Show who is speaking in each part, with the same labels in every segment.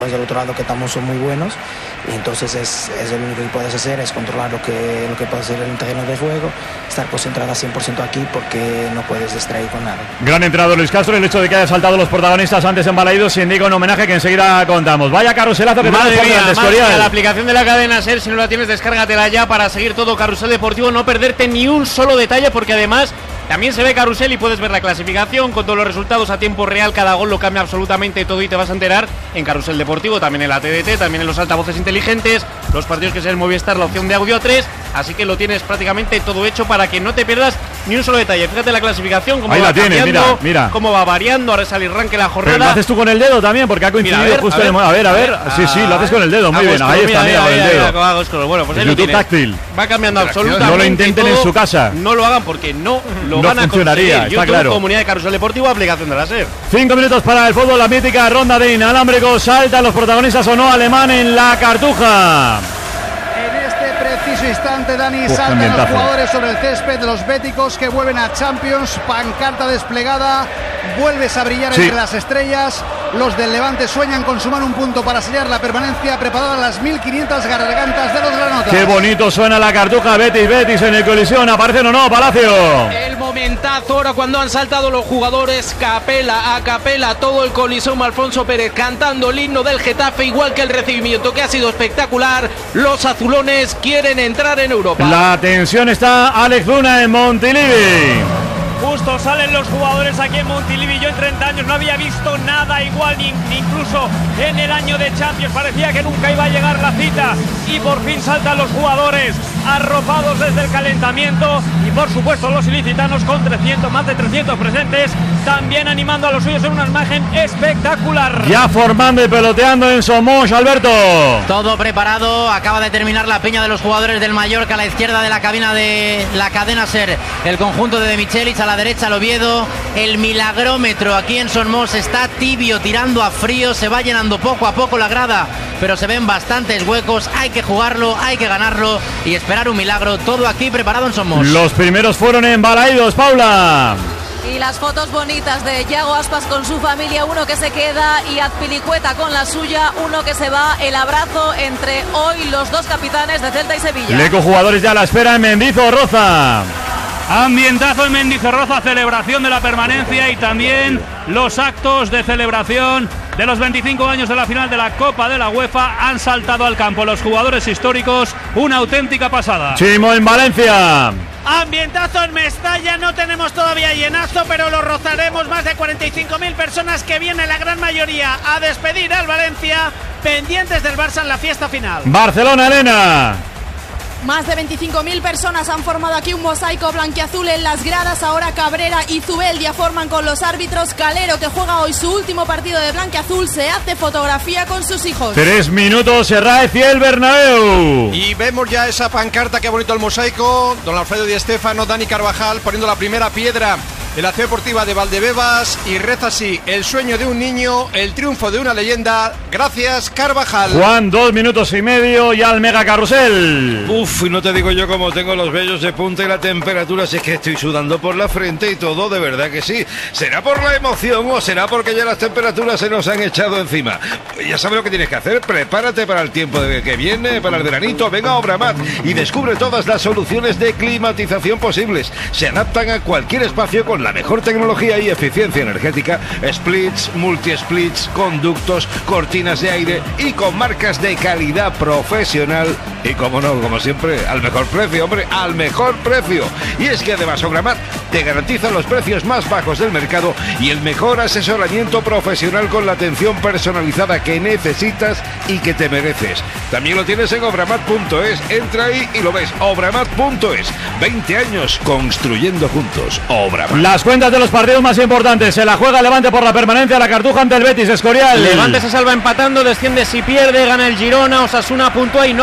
Speaker 1: del otro lado que estamos son muy buenos y entonces es lo único que puedes hacer es controlar lo que puedes hacer en el terreno de juego, estar concentrada 100% aquí porque no puedes distraer con nada.
Speaker 2: Gran entrado Luis Castro, el hecho de que haya saltado los protagonistas antes en Balaídos indica un homenaje que enseguida contamos. Vaya carruselazo que
Speaker 3: madre
Speaker 2: tenemos por delante,
Speaker 3: mía, la aplicación de la cadena SER, si no la tienes descárgatela ya para seguir todo Carrusel Deportivo, no perderte ni un solo detalle porque además también se ve Carrusel y puedes ver la clasificación con todos los resultados a tiempo real, cada gol lo cambia absolutamente todo y te vas a enterar en Carrusel Deportivo, también en la TDT, también en los altavoces inteligentes, los partidos que sea en Movistar, la opción de audio 3, así que lo tienes prácticamente todo hecho para que no te pierdas ni un solo detalle. Fíjate la clasificación, cómo
Speaker 2: ahí
Speaker 3: va
Speaker 2: la tienes, mira.
Speaker 3: Cómo va variando, ahora sale el ranking la jornada.
Speaker 2: Pero lo haces tú con el dedo también, porque ha coincidido
Speaker 3: mira,
Speaker 2: justo a ver. Sí, lo haces con el dedo, muy bien, ahí está, mira, con el dedo.
Speaker 3: Bueno, pues
Speaker 2: el YouTube táctil.
Speaker 3: Va cambiando absolutamente.
Speaker 2: No lo intenten en su casa.
Speaker 3: No lo hagan porque no lo van a conseguir.
Speaker 2: Está claro.
Speaker 3: Comunidad de Carrusel Deportivo, aplicación de la SER.
Speaker 2: 5 minutos para el fútbol, la mítica ronda de inalámbricos. Saltan los protagonistas o no, Alemán en la Cartuja.
Speaker 4: En este preciso instante, Dani, saltan los jugadores sobre el césped de los béticos que vuelven a Champions. Pancarta desplegada, vuelves a brillar entre las estrellas. Los del Levante sueñan con sumar un punto para sellar la permanencia, preparadas las 1500 gargantas de los granotas.
Speaker 2: Qué bonito suena la Cartuja. Betis en el colisión, ¿aparecen o no, Palacio?
Speaker 5: El momentazo ahora cuando han saltado los jugadores, a capela, todo el coliseo, Alfonso Pérez cantando el himno del Getafe, igual que el recibimiento que ha sido espectacular. Los azulones quieren entrar en Europa.
Speaker 2: La tensión está, Alex Luna en Montilivi.
Speaker 6: Justo salen los jugadores aquí en Montilivi. Yo en 30 años no había visto nada igual, ni incluso en el año de Champions. Parecía que nunca iba a llegar la cita y por fin saltan los jugadores arropados desde el calentamiento y por supuesto los ilicitanos con más de 300 presentes, también animando a los suyos en una imagen espectacular.
Speaker 2: Ya formando y peloteando en Somos, Alberto.
Speaker 7: Todo preparado, acaba de terminar la peña de los jugadores del Mallorca a la izquierda de la cabina de la cadena SER. El conjunto de Michelich a la derecha, el Oviedo. El milagrómetro aquí en Somos está tibio, tirando a frío, se va llenando poco a poco la grada, pero se ven bastantes huecos, hay que jugarlo, hay que ganarlo y esperar un milagro, todo aquí preparado en Somos.
Speaker 2: Los primeros fueron en Balaídos, Paula.
Speaker 8: Y las fotos bonitas de Yago Aspas con su familia, uno que se queda y Azpilicueta con la suya, uno que se va, el abrazo entre hoy los dos capitanes de Celta y Sevilla.
Speaker 2: Leco jugadores ya a la espera en Mendizorroza.
Speaker 6: Ambientazo en Mendizorroza, celebración de la permanencia y también los actos de celebración de los 25 años de la final de la Copa de la UEFA. Han saltado al campo los jugadores históricos, una auténtica pasada.
Speaker 2: Chimo en Valencia.
Speaker 9: Ambientazo en Mestalla, no tenemos todavía llenazo, pero lo rozaremos. Más de 45.000 personas que vienen, la gran mayoría, a despedir al Valencia, pendientes del Barça en la fiesta final.
Speaker 2: Barcelona, Elena.
Speaker 8: Más de 25.000 personas han formado aquí un mosaico blanquiazul en las gradas. Ahora Cabrera y Zubeldia forman con los árbitros. Calero, que juega hoy su último partido de blanquiazul, se hace fotografía con sus hijos.
Speaker 2: 3 minutos, Herráez y el Bernabéu.
Speaker 10: Y vemos ya esa pancarta, qué bonito el mosaico. Don Alfredo Di Stéfano, Dani Carvajal poniendo la primera piedra de la Ciudad Deportiva de Valdebebas y reza así: el sueño de un niño, el triunfo de una leyenda. Gracias, Carvajal.
Speaker 2: Juan, 2 minutos y medio y al Mega Carrusel.
Speaker 11: Uf, y no te digo yo cómo tengo los vellos de punta y la temperatura, si es que estoy sudando por la frente y todo, de verdad que sí. ¿Será por la emoción o será porque ya las temperaturas se nos han echado encima? Pues ya sabes lo que tienes que hacer, prepárate para el tiempo que viene, para el veranito, venga a Obramat y descubre todas las soluciones de climatización posibles. Se adaptan a cualquier espacio con la mejor tecnología y eficiencia energética, splits, multi-splits, conductos, cortinas de aire y con marcas de calidad profesional y, como no, como siempre, al mejor precio, hombre, al mejor precio. Y es que además Obramat te garantiza los precios más bajos del mercado y el mejor asesoramiento profesional con la atención personalizada que necesitas y que te mereces. También lo tienes en obramat.es, entra ahí y lo ves, obramat.es, 20 años construyendo juntos, Obramat.
Speaker 2: Las cuentas de los partidos más importantes. Se la juega Levante por la permanencia, la Cartuja ante el Betis, Escorial.
Speaker 3: Levante se salva empatando, desciende si pierde, gana el Girona, Osasuna puntúa y no gana el Mallorca.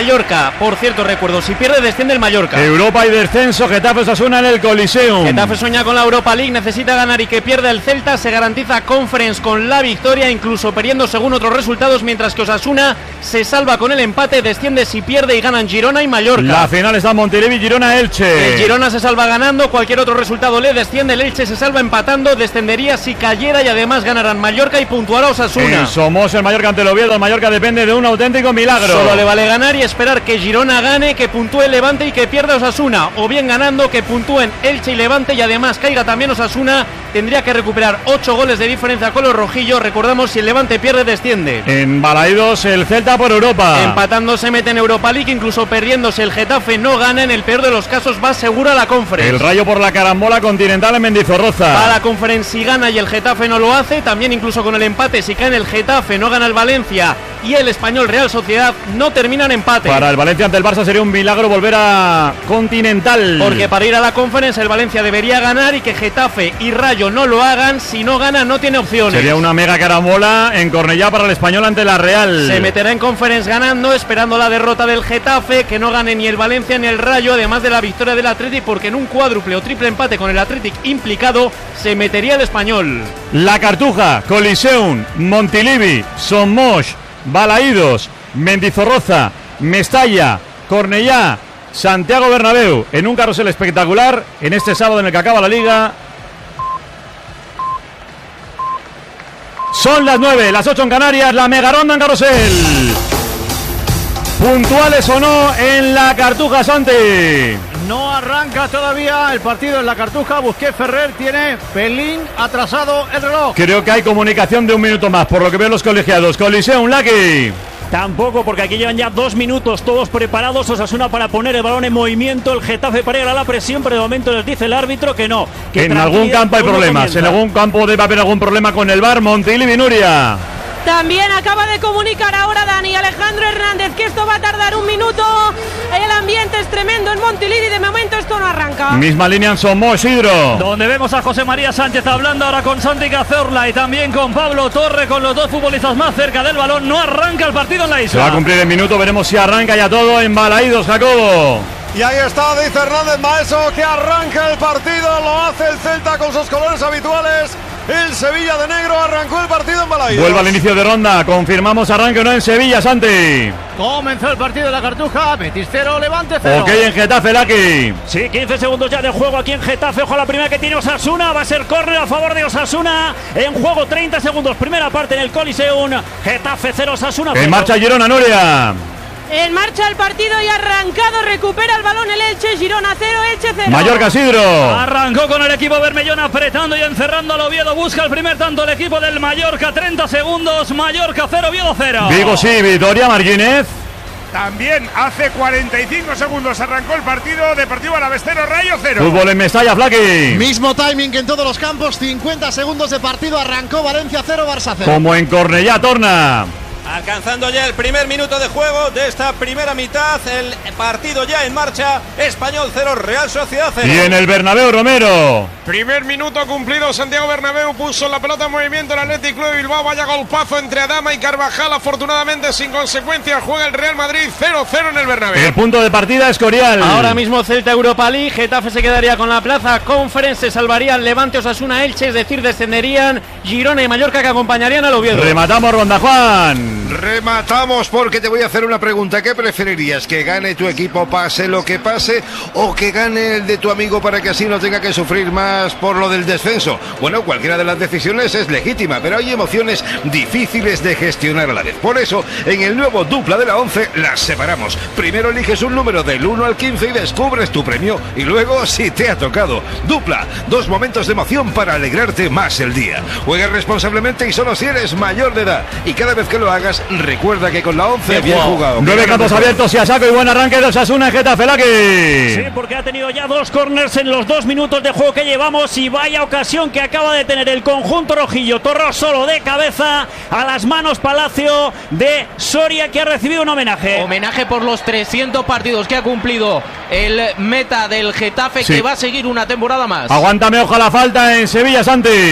Speaker 3: Mallorca. Por cierto, recuerdo, si pierde desciende el Mallorca.
Speaker 2: Europa y descenso, Getafe Osasuna en el Coliseum.
Speaker 3: Getafe sueña con la Europa League, necesita ganar y que pierda el Celta, se garantiza Conference con la victoria, incluso perdiendo según otros resultados, mientras que Osasuna se salva con el empate, desciende si pierde y ganan Girona y Mallorca.
Speaker 2: La final está en Montilivi, Girona-Elche.
Speaker 3: El Girona se salva ganando, cualquier otro resultado le desciende, el Elche se salva empatando, descendería si cayera y además ganarán Mallorca y puntuará Osasuna.
Speaker 2: Somos el Mallorca ante el Oviedo, el Mallorca depende de un auténtico milagro.
Speaker 3: Solo le vale ganar y esperar que Girona gane, que puntúe el Levante y que pierda Osasuna, o bien ganando, que puntúen Elche y Levante y además caiga también Osasuna. Tendría que recuperar 8 goles de diferencia con los rojillos. Recordamos, si el Levante pierde, desciende.
Speaker 2: En Balaídos, el Celta por Europa.
Speaker 3: Empatando se mete en Europa League, incluso perdiéndose el Getafe no gana. En el peor de los casos va segura la Conference.
Speaker 2: El Rayo por la carambola continental en Mendizorroza.
Speaker 3: Va a la Conference si gana y el Getafe no lo hace. También incluso con el empate, si cae en el Getafe, no gana el Valencia y el Español Real Sociedad, no termina en empate.
Speaker 2: Para el Valencia ante el Barça sería un milagro volver a continental.
Speaker 3: Porque para ir a la Conference el Valencia debería ganar y que Getafe y Rayo no lo hagan. Si no gana, no tiene opciones.
Speaker 2: Sería una mega carambola en Cornellá para el Español ante la Real.
Speaker 3: Se meterá en Conference ganando, esperando la derrota del Getafe, que no gane ni el Valencia ni el Rayo, además de la victoria del Athletic, porque en un cuádruple o triple empate con el Athletic implicado se metería el Español.
Speaker 2: La Cartuja, Coliseum, Montilivi, Somos, Balaídos, Mendizorroza, Mestalla, Cornellá, Santiago Bernabéu, en un carrusel espectacular en este sábado en el que acaba la Liga. Son las 9, las 8 en Canarias, la mega ronda en carrusel. ¿Puntuales o no en la Cartuja, Santi?
Speaker 9: No arranca todavía el partido en la Cartuja. Busquets Ferrer tiene pelín atrasado el reloj.
Speaker 2: Creo que hay comunicación de un minuto más, por lo que ven los colegiados. Coliseum, Lucky.
Speaker 6: Tampoco, porque aquí llevan ya 2 minutos todos preparados. Osasuna para poner el balón en movimiento, el Getafe para ir a la presión, pero de momento les dice el árbitro que no. Que
Speaker 2: en algún campo hay problemas, en algún campo debe haber algún problema con el VAR. Montilivi, Nuria.
Speaker 8: También acaba de comunicar ahora Dani Alejandro Hernández que esto va a tardar un minuto. El ambiente es tremendo en Montilivi, de momento esto no arranca.
Speaker 2: Misma línea en Somos, Isidro.
Speaker 6: Donde vemos a José María Sánchez hablando ahora con Santi Cazorla y también con Pablo Torre, con los dos futbolistas más cerca del balón. No arranca el partido en la isla.
Speaker 2: Se va a cumplir el minuto, veremos si arranca ya todo en Balaídos, Jacobo.
Speaker 10: Y ahí está, dice Hernández Maeso, que arranca el partido, lo hace el Celta con sus colores habituales. El Sevilla de negro arrancó el partido en Balaídos.
Speaker 2: Vuelve al inicio de ronda, confirmamos arranque o no en Sevilla, Santi.
Speaker 9: Comenzó el partido de la Cartuja, Betis 0, Levante 0.
Speaker 2: Ok, en Getafe, Lucky.
Speaker 6: Sí, 15 segundos ya de juego aquí en Getafe. Ojo a la primera que tiene Osasuna, va a ser córner a favor de Osasuna. En juego 30 segundos, primera parte en el Coliseum. Getafe 0, Osasuna 0.
Speaker 2: En marcha Girona, Nuria.
Speaker 8: En marcha el partido y arrancado, recupera el balón el Elche, Girona 0, Elche 0.
Speaker 2: Mallorca, Isidro.
Speaker 6: Arrancó con el equipo bermellón apretando y encerrando al Oviedo, busca el primer tanto el equipo del Mallorca, 30 segundos, Mallorca 0, Oviedo 0.
Speaker 2: Vigo sí, Vitoria, Martínez.
Speaker 12: También hace 45 segundos arrancó el partido. Deportivo Alavés 0, Rayo 0.
Speaker 2: Fútbol en Mestalla, Flaqui.
Speaker 4: Mismo timing que en todos los campos, 50 segundos de partido, arrancó Valencia 0, Barça 0.
Speaker 2: Como en Cornellá, Torna.
Speaker 13: Alcanzando ya el primer minuto de juego de esta primera mitad, el partido ya en marcha. Español 0, Real Sociedad 0.
Speaker 2: Y en el Bernabéu, Romero.
Speaker 12: Primer minuto cumplido, Santiago Bernabéu puso la pelota en movimiento el Athletic Club de Bilbao. Vaya golpazo entre Adama y Carvajal, afortunadamente sin consecuencias. Juega el Real Madrid 0-0 en el Bernabéu.
Speaker 2: El punto de partida es Escorial.
Speaker 3: Ahora mismo Celta Europa League, Getafe se quedaría con la plaza Conference, se salvarían Levante, Osasuna, Elche, es decir, descenderían Girona y Mallorca, que acompañarían al Oviedo.
Speaker 2: Rematamos ronda, Juan.
Speaker 11: Rematamos porque te voy a hacer una pregunta. ¿Qué preferirías? ¿Que gane tu equipo pase lo que pase o que gane el de tu amigo para que así no tenga que sufrir más por lo del descenso? Bueno, cualquiera de las decisiones es legítima, pero hay emociones difíciles de gestionar a la vez. Por eso, en el nuevo Dupla de la 11 las separamos. Primero eliges un número del 1 al 15 y descubres tu premio. Y luego, si te ha tocado, Dupla, 2 momentos de emoción para alegrarte más el día. Juega responsablemente y solo si eres mayor de edad. Y cada vez que lo hagas, recuerda que con la 11 bien jugado.
Speaker 2: 9 campos abiertos y a saco y buen arranque de Osasuna en Getafe, Lucky.
Speaker 6: Sí, porque ha tenido ya 2 corners en los 2 minutos de juego que llevamos y vaya ocasión que acaba de tener el conjunto rojillo. Torró solo de cabeza a las manos Palacio de Soria, que ha recibido un homenaje.
Speaker 5: Homenaje por los 300 partidos que ha cumplido el meta del Getafe,
Speaker 2: sí,
Speaker 5: que va a seguir una temporada más.
Speaker 2: Aguántame, ojo a la falta en Sevilla, Santi.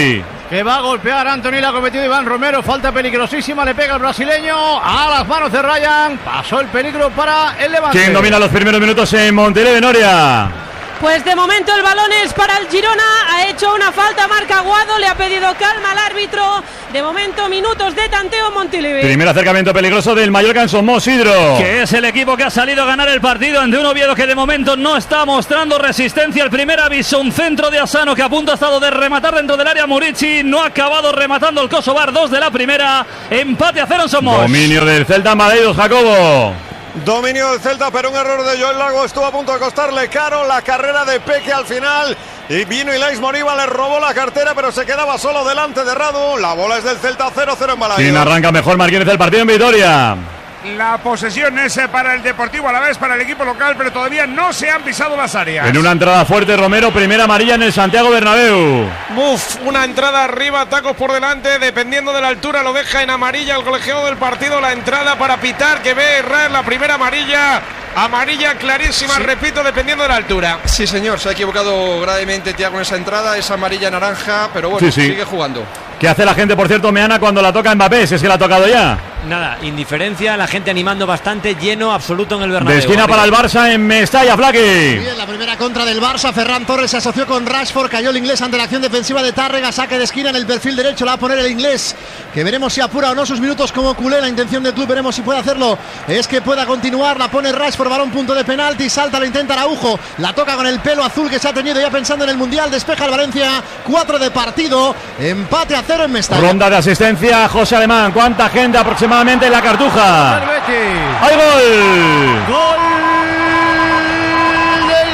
Speaker 14: que va a golpear Anthony, la ha cometido Iván Romero, falta peligrosísima, le pega el brasileño a las manos de Ryan, pasó el peligro para el Levante.
Speaker 2: ¿Quién domina los primeros minutos en Montilivi, Noria?
Speaker 15: Pues de momento el balón es para el Girona, ha hecho una falta Marc Aguado, le ha pedido calma al árbitro. De momento minutos de tanteo Montilivi.
Speaker 2: Primer acercamiento peligroso del Mallorca en Somos, Isidro.
Speaker 16: Que es el equipo que ha salido a ganar el partido ante un Oviedo que de momento no está mostrando resistencia. El primer aviso, un centro de Asano que a punto ha estado de rematar dentro del área Murici. No ha acabado rematando el Kosovar, 2 de la primera. Empate a 0 en Somos.
Speaker 2: Dominio del Celta Madeiros, Jacobo.
Speaker 10: Dominio del Celta, pero un error de Joel Lago estuvo a punto de costarle caro. La carrera de Peque al final. Y vino Ilais Moriba, le robó la cartera, pero se quedaba solo delante de Radu. La bola es del Celta, 0-0 en Balaídos.
Speaker 2: ¿Quién arranca mejor, Marquínez, el partido en Vitoria?
Speaker 12: La posesión es para el Deportivo Alavés, para el equipo local, pero todavía no se han pisado las áreas.
Speaker 2: En una entrada fuerte, Romero, primera amarilla en el Santiago Bernabéu.
Speaker 12: Una entrada arriba, tacos por delante, dependiendo de la altura lo deja en amarilla el colegiado del partido. La entrada para pitar, que ve errar la primera amarilla. Amarilla clarísima, sí. Repito, dependiendo de la altura.
Speaker 10: Sí, señor, se ha equivocado gravemente Thiago en esa entrada, esa amarilla naranja, pero bueno, sí. Sigue jugando.
Speaker 2: ¿Qué hace la gente, por cierto, Meana, cuando la toca Mbappé? Si es que la ha tocado ya.
Speaker 17: Nada, indiferencia, la gente animando bastante, lleno absoluto en el Bernabéu.
Speaker 2: De esquina para el Barça en Mestalla, Flaky.
Speaker 18: Bien, la primera contra del Barça, Ferran Torres se asoció con Rashford, cayó el inglés ante la acción defensiva de Tárrega, saque de esquina en el perfil derecho, la va a poner el inglés, que veremos si apura o no sus minutos como culé, la intención del club, veremos si puede hacerlo, es que pueda continuar, la pone Rashford, balón punto de penalti, salta, lo intenta Araujo, la toca con el pelo azul que se ha tenido ya pensando en el Mundial, despeja el Valencia, 4 de partido, empate a 0 en Mestalla.
Speaker 2: Ronda de asistencia, José Alemán, ¿cuánta gente aproximadamente en la Cartuja? ¡Hay gol!
Speaker 14: ¡Gol del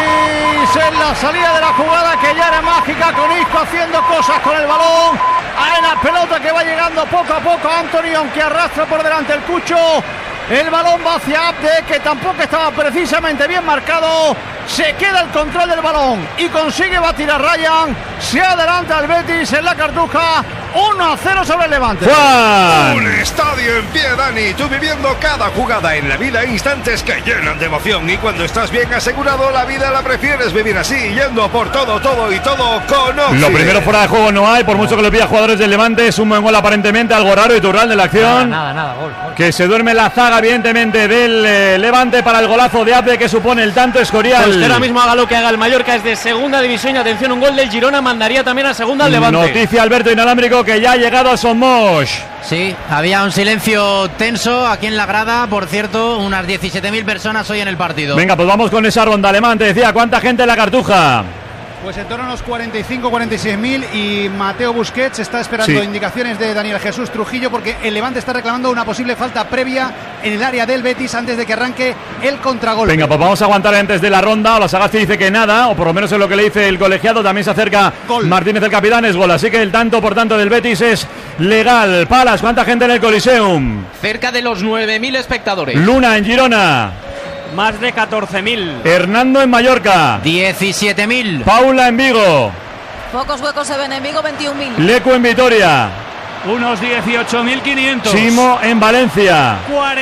Speaker 14: Betis! En la salida de la jugada que ya era mágica, con Isco haciendo cosas con el balón. Hay la pelota que va llegando poco a poco a Anthony, aunque arrastra por delante el Cucho. El balón va hacia Abde, que tampoco estaba precisamente bien marcado. Se queda el control del balón y consigue batir a Ryan. Se adelanta el Betis en la Cartuja. 1-0 sobre el Levante.
Speaker 2: ¡Juan!
Speaker 11: Un estadio en pie, Dani. Tú viviendo cada jugada en la vida, instantes que llenan de emoción. Y cuando estás bien asegurado, la vida la prefieres vivir así, yendo por todo y todo con Oxy.
Speaker 2: Lo primero, fuera de juego no hay, por mucho que lo pida jugadores del Levante. Es un buen gol aparentemente, algo raro y Turral de la acción.
Speaker 17: Nada, gol.
Speaker 2: Que se duerme la zaga, evidentemente, del Levante para el golazo de Abde, que supone el tanto Escorial.
Speaker 3: Pues que ahora mismo haga lo que haga el Mallorca, es de segunda división. Y atención, un gol del Girona mandaría también a segunda al Levante.
Speaker 2: Noticia, Alberto Inalámbrico, que ya ha llegado a Somos.
Speaker 7: Sí, había un silencio tenso aquí en la grada. Por cierto, unas 17.000 personas hoy en el partido.
Speaker 2: Venga, pues vamos con esa ronda. Alemán, te decía, ¿cuánta gente en la Cartuja?
Speaker 4: Pues en torno a unos 45-46.000 y Mateo Busquets está esperando indicaciones de Daniel Jesús Trujillo, porque el Levante está reclamando una posible falta previa en el área del Betis antes de que arranque el contragolpe.
Speaker 2: Venga, pues vamos a aguantar antes de la ronda. La Sagasti dice que nada, o por lo menos es lo que le dice el colegiado. También se acerca gol. Martínez, el capitán, es gol. Así que el tanto, por tanto, del Betis es legal. Palas, ¿cuánta gente en el Coliseum?
Speaker 5: Cerca de los 9.000 espectadores.
Speaker 2: Luna en Girona.
Speaker 6: Más de 14.000.
Speaker 2: Hernando en Mallorca.
Speaker 7: 17.000.
Speaker 2: Paula en Vigo.
Speaker 19: Pocos huecos se ven en Vigo, 21.000.
Speaker 2: Lecu en Vitoria.
Speaker 6: Unos 18.500.
Speaker 2: Chimo en Valencia.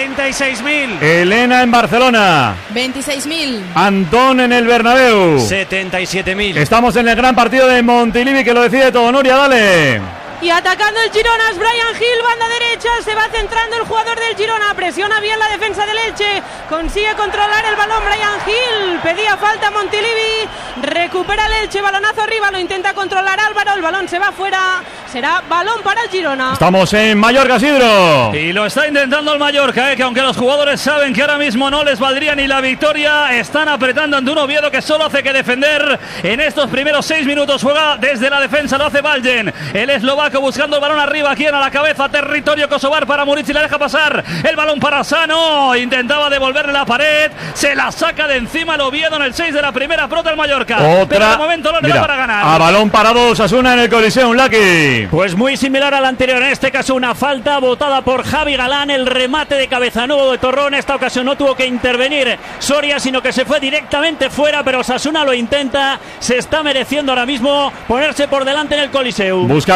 Speaker 6: 46.000.
Speaker 2: Elena en Barcelona.
Speaker 8: 26.000.
Speaker 2: Antón en el Bernabéu.
Speaker 17: 77.000.
Speaker 2: Estamos en el gran partido de Montilivi, que lo decide todo. Nuria, dale.
Speaker 15: Y atacando el Girona es Brian Hill, banda derecha, se va centrando el jugador del Girona, presiona bien la defensa del Elche, consigue controlar el balón Brian Hill, pedía falta Montilivi, recupera el Elche, balonazo arriba, lo intenta controlar Álvaro, el balón se va fuera, será balón para el Girona.
Speaker 2: Estamos en Mallorca, Sidro.
Speaker 16: Y lo está intentando el Mallorca, que aunque los jugadores saben que ahora mismo no les valdría ni la victoria, están apretando ante un Oviedo que solo hace que defender. En estos primeros 6 minutos juega desde la defensa, lo hace Valden, el eslovaco buscando el balón arriba, aquí a la cabeza, territorio kosovar para Murici, la deja pasar, el balón para Sano, intentaba devolverle la pared, se la saca de encima el Oviedo en el 6 de la primera, prota el Mallorca, pero de momento no le da para ganar.
Speaker 2: A balón parado Osasuna en el Coliseum, Lucky.
Speaker 16: Pues muy similar al anterior, en este caso una falta botada por Javi Galán, el remate de Cabezanudo de Torrón, en esta ocasión no tuvo que intervenir Soria, sino que se fue directamente fuera, pero Osasuna lo intenta, se está mereciendo ahora mismo ponerse por delante en el Coliseum.
Speaker 2: Busca el primer tanto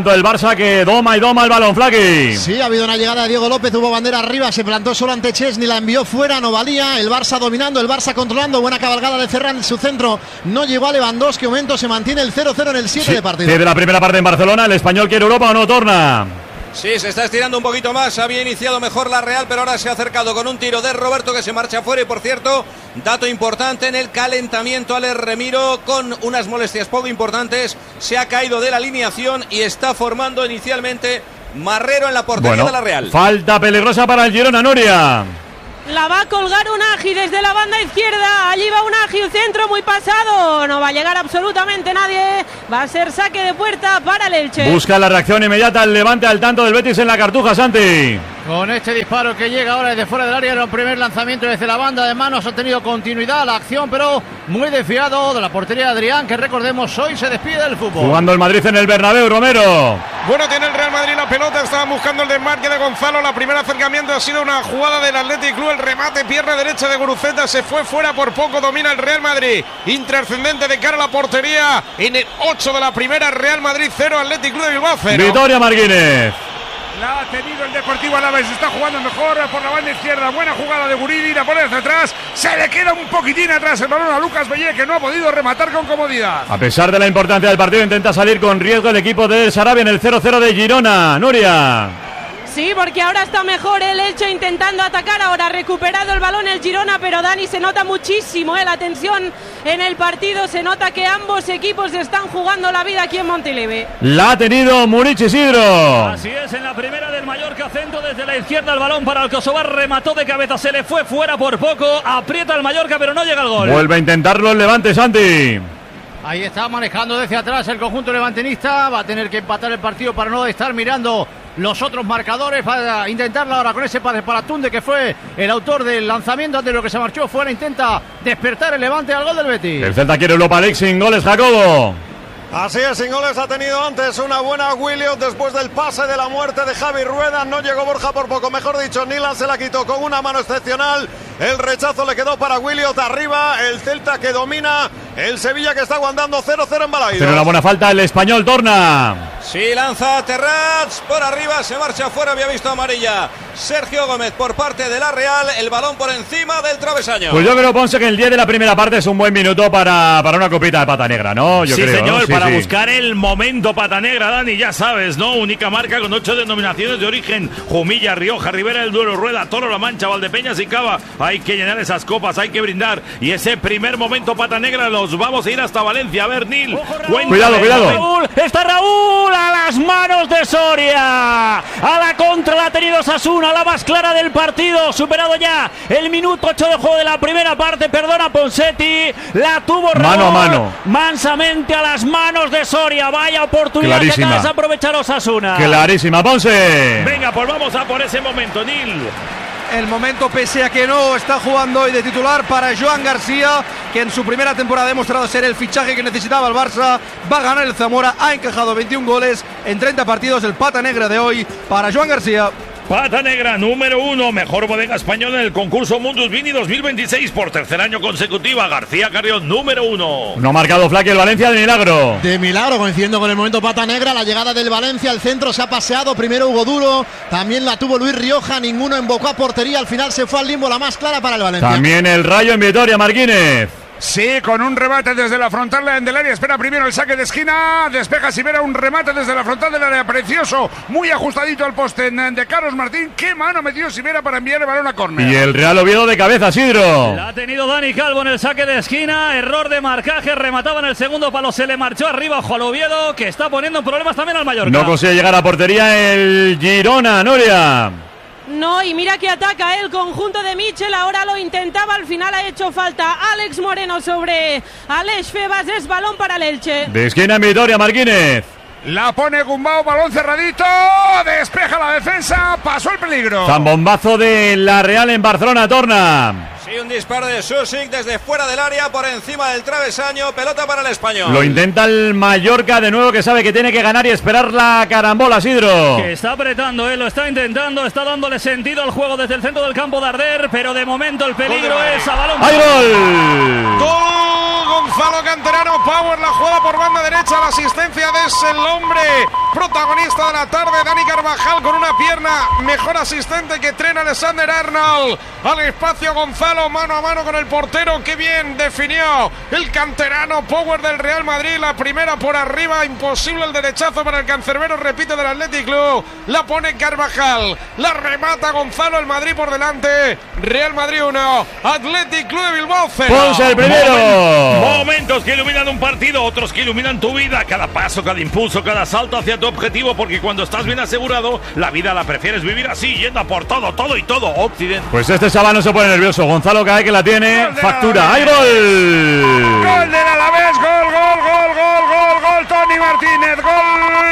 Speaker 2: tanto el Barça que doma el balón, Flaky.
Speaker 18: Sí, ha habido una llegada de Diego López, hubo bandera arriba, se plantó solo ante Chesney, la envió fuera, no valía. El Barça dominando, el Barça controlando, buena cabalgada de Ferran en su centro. No llegó a Lewandowski, momento se mantiene el 0-0 en el 7 de partido.
Speaker 2: De la primera parte en Barcelona, el Español quiere Europa o no, Torna.
Speaker 13: Sí, se está estirando un poquito más. Había iniciado mejor la Real, pero ahora se ha acercado con un tiro de Roberto que se marcha fuera. Y por cierto, dato importante en el calentamiento, Alex Remiro con unas molestias poco importantes se ha caído de la alineación y está formando inicialmente Marrero en la portería de la Real.
Speaker 2: Falta peligrosa para el Girona, Nuria.
Speaker 15: La va a colgar Unagi desde la banda izquierda. Allí va Unagi, un centro muy pasado. No va a llegar absolutamente nadie. Va a ser saque de puerta para el Elche.
Speaker 2: Busca la reacción inmediata el Levante al tanto del Betis en la Cartuja, Santi.
Speaker 14: Con este disparo que llega ahora desde fuera del área, el primer lanzamiento desde la banda de manos, ha tenido continuidad la acción, pero muy desfiado de la portería de Adrián, que recordemos hoy se despide del fútbol.
Speaker 2: Jugando el Madrid en el Bernabéu, Romero.
Speaker 12: Bueno, tiene el Real Madrid la pelota, estaban buscando el desmarque de Gonzalo, la primera acercamiento ha sido una jugada del Athletic Club, el remate, pierna derecha de Guruceta, se fue fuera por poco, domina el Real Madrid, intrascendente de cara a la portería, en el 8 de la primera, Real Madrid 0, Athletic Club de Bilbao 0.
Speaker 2: Vitoria Martínez.
Speaker 20: La ha tenido el Deportivo Alavés, está jugando mejor por la banda izquierda, buena jugada de Guridi, la pone hacia atrás, se le queda un poquitín atrás el balón a Lucas Bellé, que no ha podido rematar con comodidad.
Speaker 2: A pesar de la importancia del partido, intenta salir con riesgo el equipo de Sarabia en el 0-0 de Girona, Nuria.
Speaker 15: Sí, porque ahora está mejor el Elche intentando atacar, ahora ha recuperado el balón el Girona, pero Dani, se nota muchísimo la tensión en el partido, se nota que ambos equipos están jugando la vida aquí en Montilivi.
Speaker 2: La ha tenido Muric Isidro.
Speaker 16: Así es, en la primera del Mallorca, centro desde la izquierda, el balón para el Kosovar, remató de cabeza, se le fue fuera por poco, aprieta el Mallorca pero no llega al gol.
Speaker 2: Vuelve a intentarlo el Levante, Santi.
Speaker 14: Ahí está manejando desde atrás el conjunto levantinista, va a tener que empatar el partido para no estar mirando los otros marcadores, para intentarlo ahora con ese pase para Tunde, que fue el autor del lanzamiento antes de lo que se marchó fuera, intenta despertar el Levante al gol del Betis.
Speaker 2: El Celta quiere Europa League sin goles, Jacobo.
Speaker 10: Así es, sin goles ha tenido antes una buena Williams después del pase de la muerte de Javi Rueda. No llegó Borja por poco, mejor dicho, Nilan se la quitó con una mano excepcional. El rechazo le quedó para Williams arriba. El Celta que domina, el Sevilla que está aguantando 0-0 en Balaidos.
Speaker 2: Pero una buena falta el Español, Torna.
Speaker 13: Sí, lanza Terrats por arriba, se marcha fuera, había visto amarilla Sergio Gómez por parte de la Real, el balón por encima del travesaño.
Speaker 2: Pues yo creo, Ponce, que el 10 de la primera parte es un buen minuto para una copita de pata negra, ¿no? Yo
Speaker 16: sí,
Speaker 2: creo,
Speaker 16: señor,
Speaker 2: ¿no? Sí,
Speaker 16: para
Speaker 2: sí.
Speaker 16: buscar el momento pata negra, Dani, ya sabes, ¿no? Única marca con 8 denominaciones de origen: Jumilla, Rioja, Ribera del Duero, Rueda, Toro, La Mancha, Valdepeñas y Cava. Hay que llenar esas copas, hay que brindar, y ese primer momento pata negra los vamos a ir hasta Valencia. A ver, Nil,
Speaker 2: cuidado.
Speaker 16: Raúl, está Raúl a las manos de Soria, a la contra la ha tenido Osasuna, la más clara del partido, superado ya el minuto 8 de juego de la primera parte, perdona Ponsetti, la tuvo Raúl,
Speaker 2: mano a mano,
Speaker 16: mansamente a las manos de Soria. Vaya oportunidad que acaba de aprovechar Osasuna.
Speaker 2: Clarísima, Ponce.
Speaker 16: Venga, pues vamos a por ese momento, Nil.
Speaker 10: El momento, pese a que no está jugando hoy de titular, para Joan García, que en su primera temporada ha demostrado ser el fichaje que necesitaba el Barça. Va a ganar el Zamora, ha encajado 21 goles en 30 partidos. El pata negra de hoy para Joan García.
Speaker 16: Pata negra número 1, mejor bodega española en el concurso Mundus Vini 2026 por tercer año consecutiva. García Carrión número 1.
Speaker 2: No ha marcado Flaky el Valencia de milagro.
Speaker 18: De milagro, coincidiendo con el momento pata negra, la llegada del Valencia, el centro se ha paseado, primero Hugo Duro, también la tuvo Luis Rioja, ninguno invocó a portería, al final se fue al limbo, la más clara para el Valencia.
Speaker 2: También el Rayo en Vitoria, Martínez.
Speaker 20: Sí, con un remate desde la frontal del área, espera primero el saque de esquina, despeja Sivera, un remate desde la frontal del área, precioso, muy ajustadito al poste de Carlos Martín. Qué mano metió Sivera para enviar el balón a córner.
Speaker 2: Y el Real Oviedo de cabeza, Sidro.
Speaker 16: La ha tenido Dani Calvo en el saque de esquina, error de marcaje, remataba en el segundo palo, se le marchó arriba ojo al Oviedo, que está poniendo problemas también al Mallorca.
Speaker 2: No consigue llegar a portería el Girona, Nuria.
Speaker 15: No, y mira que ataca el conjunto de Michel, ahora lo intentaba, al final ha hecho falta Alex Moreno sobre Aleix Febas, es balón para el Elche.
Speaker 2: De esquina en Vitoria, Martínez.
Speaker 20: La pone Gumbau, balón cerradito, despeja la defensa, pasó el peligro.
Speaker 2: Zambombazo de la Real en Barcelona, Torna.
Speaker 13: Sí, un disparo de Susic desde fuera del área, por encima del travesaño, pelota para el Español.
Speaker 2: Lo intenta el Mallorca de nuevo, que sabe que tiene que ganar y esperar la carambola, Sidro.
Speaker 16: Que está apretando, lo está intentando, está dándole sentido al juego desde el centro del campo de Arder, pero de momento el peligro es a balón.
Speaker 2: ¡Hay gol!
Speaker 12: Gol, Gonzalo Canterano, Power, la jugada por banda derecha, la asistencia de el hombre protagonista de la tarde, Dani Carvajal con una pierna mejor asistente que Trent Alexander-Arnold. Al espacio Gonzalo, mano a mano con el portero. Qué bien definió el canterano Power del Real Madrid. La primera por arriba, imposible el derechazo para el cancerbero, repite del Athletic Club. La pone Carvajal, la remata Gonzalo, el Madrid por delante. Real Madrid 1, Athletic Club de Bilbao 0.
Speaker 2: Ponce el primero.
Speaker 11: Momentos que iluminan un partido, otros que iluminan tu vida. Cada paso, cada impulso, cada salto hacia tu objetivo, porque cuando estás bien asegurado, la vida la prefieres vivir así, yendo a por todo, todo y todo. Occidente.
Speaker 2: Pues este chaval no se pone nervioso. Gonzalo cae que la tiene. Factura. ¡Hay gol!
Speaker 20: Gol del Alavés. Gol. Tony Martínez. Gol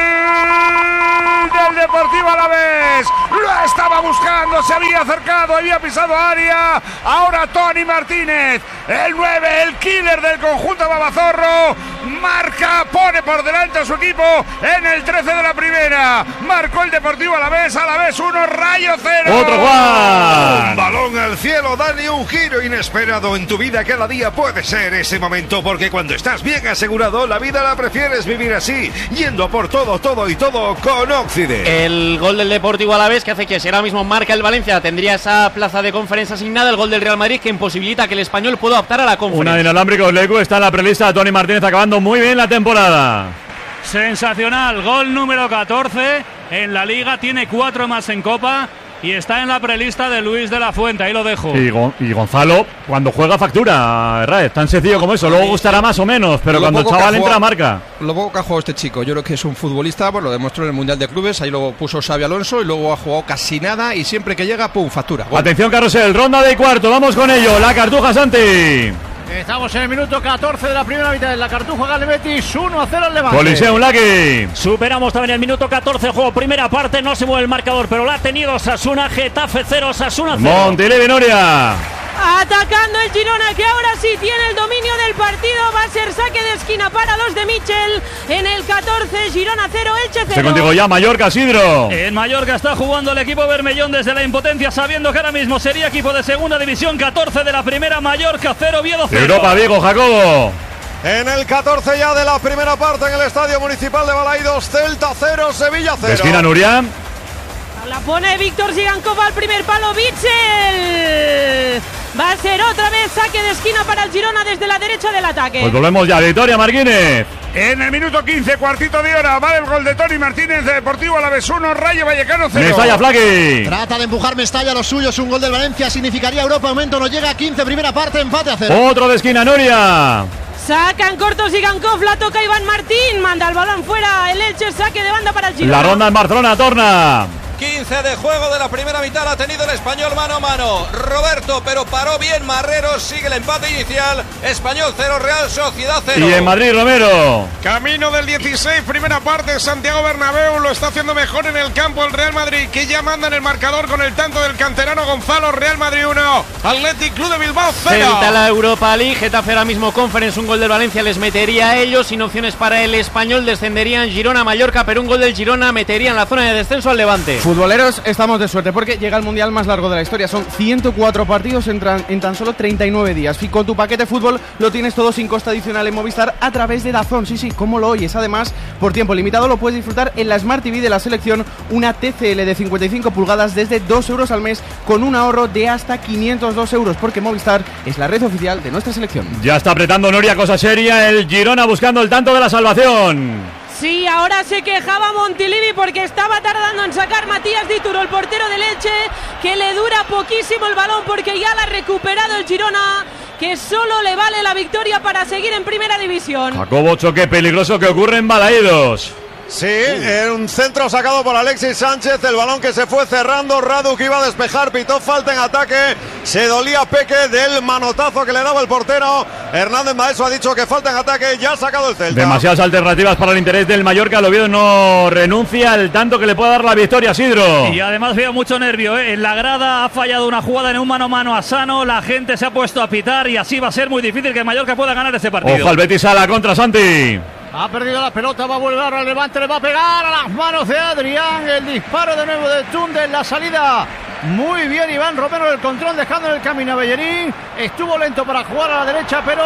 Speaker 20: del Deportivo Alavés. Lo estaba buscando, se había acercado, había pisado área. Ahora Tony Martínez, el 9, el killer del conjunto Babazorro, marca, pone por delante a su equipo en el 13 de la primera. Marcó el Deportivo Alavés 1, Rayo 0.
Speaker 2: Otro Juan.
Speaker 11: Un balón al cielo, Dani, un giro inesperado en tu vida. Cada día puede ser ese momento, porque cuando estás bien asegurado, la vida la prefieres vivir así, yendo por todo, todo y todo con Occidente.
Speaker 3: El gol del Deportivo Alavés, que hace que si ahora mismo marca el Valencia, tendría esa plaza de conferencia asignada. El gol del Real Madrid, que imposibilita que el Español pueda optar a la conferencia.
Speaker 2: Una de inalámbrico Lecu está en la prelista de Tony Martínez, acabando muy bien la temporada.
Speaker 16: Sensacional, gol número 14 en la Liga, tiene 4 más en Copa y está en la prelista de Luis de la Fuente, ahí lo dejo.
Speaker 2: Y Gonzalo, cuando juega factura, Raez, tan sencillo como eso. Luego gustará más o menos, pero cuando el chaval entra, marca.
Speaker 10: Lo poco que ha jugado este chico, yo creo que es un futbolista, pues lo demostró en el Mundial de Clubes, ahí lo puso Xabi Alonso y luego ha jugado casi nada y siempre que llega, pum, factura. Gol.
Speaker 2: Atención, Carrusel, ronda de cuarto, vamos con ello. La Cartuja, Santi.
Speaker 14: Estamos en el minuto 14 de la primera mitad. En la Cartuja gana el Betis 1-0 al Levante.
Speaker 2: Coliseum, Lucky.
Speaker 16: Superamos también el minuto 14 del juego. Primera parte, no se mueve el marcador, pero la ha tenido Osasuna. Getafe 0, Osasuna 0.
Speaker 2: Montilivi, Noria.
Speaker 15: Atacando el Girona, que ahora sí tiene el dominio del partido. Va a ser saque de esquina para los de Michel. En el 14, Girona 0, Elche 0.
Speaker 2: Estoy contigo ya, Mallorca, Sidro.
Speaker 16: En Mallorca está jugando el equipo Bermellón desde la impotencia, sabiendo que ahora mismo sería equipo de segunda división. 14 de la primera, Mallorca 0, Oviedo 0.
Speaker 2: Europa, Vigo, Jacobo.
Speaker 10: En el 14 ya de la primera parte en el Estadio Municipal de Balaidos, Celta 0, Sevilla 0.
Speaker 2: De esquina, Nuria.
Speaker 15: La pone Víctor Zigankov al primer palo, Bitzel. Va a ser otra vez saque de esquina para el Girona desde la derecha del ataque.
Speaker 2: Pues volvemos ya, Victoria Martínez.
Speaker 20: En el minuto 15, cuartito de hora, vale el gol de Tony Martínez, de Deportivo Alavés 1, Rayo Vallecano 0.
Speaker 2: Mestalla, Flaqui.
Speaker 18: Trata de empujar Mestalla, los suyos, un gol del Valencia significaría Europa, momento no llega a 15, primera parte, empate a 0.
Speaker 2: Otro de esquina, Nuria.
Speaker 15: Sacan corto Zigankov, la toca Iván Martín, manda el balón fuera, el Elche, saque de banda para el Girona.
Speaker 2: La ronda en Barcelona, Torna.
Speaker 13: 15 de juego de la primera mitad, ha tenido el Español mano a mano. Roberto, pero paró bien Marreros, sigue el empate inicial. Español 0, Real Sociedad 0.
Speaker 2: Y en Madrid, Romero.
Speaker 12: Camino del 16, primera parte, Santiago Bernabéu lo está haciendo mejor en el campo el Real Madrid, que ya manda en el marcador con el tanto del canterano Gonzalo. Real Madrid 1, Athletic Club de Bilbao 0.
Speaker 3: Celta la Europa League, Getafe ahora mismo Conference, un gol del Valencia les metería a ellos, sin opciones para el Español, descenderían Girona, Mallorca, pero un gol del Girona metería en la zona de descenso al Levante.
Speaker 21: Futboleros, estamos de suerte porque llega el mundial más largo de la historia. Son 104 partidos en tan solo 39 días. Y con tu paquete fútbol lo tienes todo sin coste adicional en Movistar a través de DAZN. Sí, como lo oyes. Además, por tiempo limitado lo puedes disfrutar en la Smart TV de la selección, una TCL de 55 pulgadas desde 2 euros al mes con un ahorro de hasta 502 euros, porque Movistar es la red oficial de nuestra selección.
Speaker 2: Ya está apretando Noria, cosa seria, el Girona buscando el tanto de la salvación.
Speaker 15: Sí, ahora se quejaba Montilivi porque estaba tardando en sacar Matías Dituro, el portero del Elche, que le dura poquísimo el balón porque ya la ha recuperado el Girona, que solo le vale la victoria para seguir en primera división.
Speaker 2: Jacobo, choque peligroso que ocurre en Balaídos.
Speaker 10: Sí, un centro sacado por Alexis Sánchez, el balón que se fue cerrando, Radu que iba a despejar, pitó falta en ataque, se dolía Peque del manotazo que le daba el portero. Hernández Maeso ha dicho que falta en ataque, ya ha sacado el Celta.
Speaker 2: Demasiadas alternativas para el interés del Mallorca, el Oviedo no renuncia al tanto que le puede dar la victoria, Sidro.
Speaker 16: Y además veo mucho nervio, en la grada ha fallado una jugada en un mano a mano a Sano, la gente se ha puesto a pitar y así va a ser muy difícil que el Mallorca pueda ganar ese partido.
Speaker 2: Ojo al Betis a la contra, Santi.
Speaker 14: Ha perdido la pelota, va a volver al Levante, le va a pegar a las manos de Adrián. El disparo de nuevo de Tunde, la salida. Muy bien Iván Romero, el control dejando en el camino a Bellerín. Estuvo lento para jugar a la derecha, pero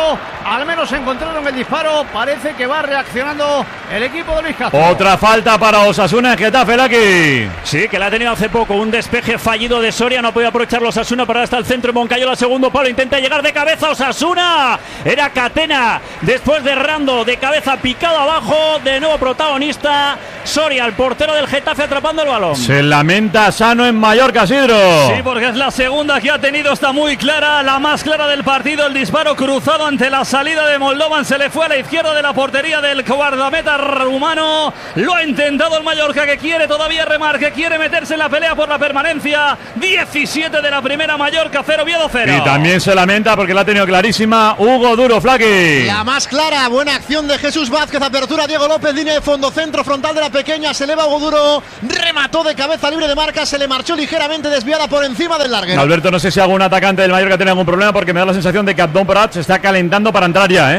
Speaker 14: al menos encontraron el disparo. Parece que va reaccionando el equipo de Luis Castro.
Speaker 2: Otra falta para Osasuna en Getafe, Laki.
Speaker 16: Sí, que la ha tenido hace poco. Un despeje fallido de Soria. No ha podido aprovechar los Osasuna para hasta el centro. Moncayola, segundo palo. Intenta llegar de cabeza Osasuna. Era Catena. Después de Rando de cabeza picado abajo. De nuevo protagonista. Soria, el portero del Getafe, atrapando el balón.
Speaker 2: Se lamenta Sano en Mallorca, Sidro.
Speaker 16: Sí, porque es la segunda que ha tenido. Está muy clara. La más clara del partido. El disparo cruzado ante la salida de Moldovan. Se le fue a la izquierda de la portería del guardameta rumano. Lo ha intentado el Mallorca, que quiere todavía remar, que quiere meterse en la pelea por la permanencia. 17 de la primera, Mallorca 0, Oviedo 0.
Speaker 2: Y también se lamenta porque la ha tenido clarísima Hugo Duro, Flaqui.
Speaker 18: La más clara, buena acción de Jesús Vázquez, apertura Diego López, línea de fondo, centro frontal de la pequeña, se eleva Hugo Duro, remató de cabeza libre de marca, se le marchó ligeramente desviada por encima del larguero.
Speaker 2: Alberto, no sé si algún atacante del Mallorca tiene algún problema, porque me da la sensación de que Abdón Prat se está calentando para entrar ya,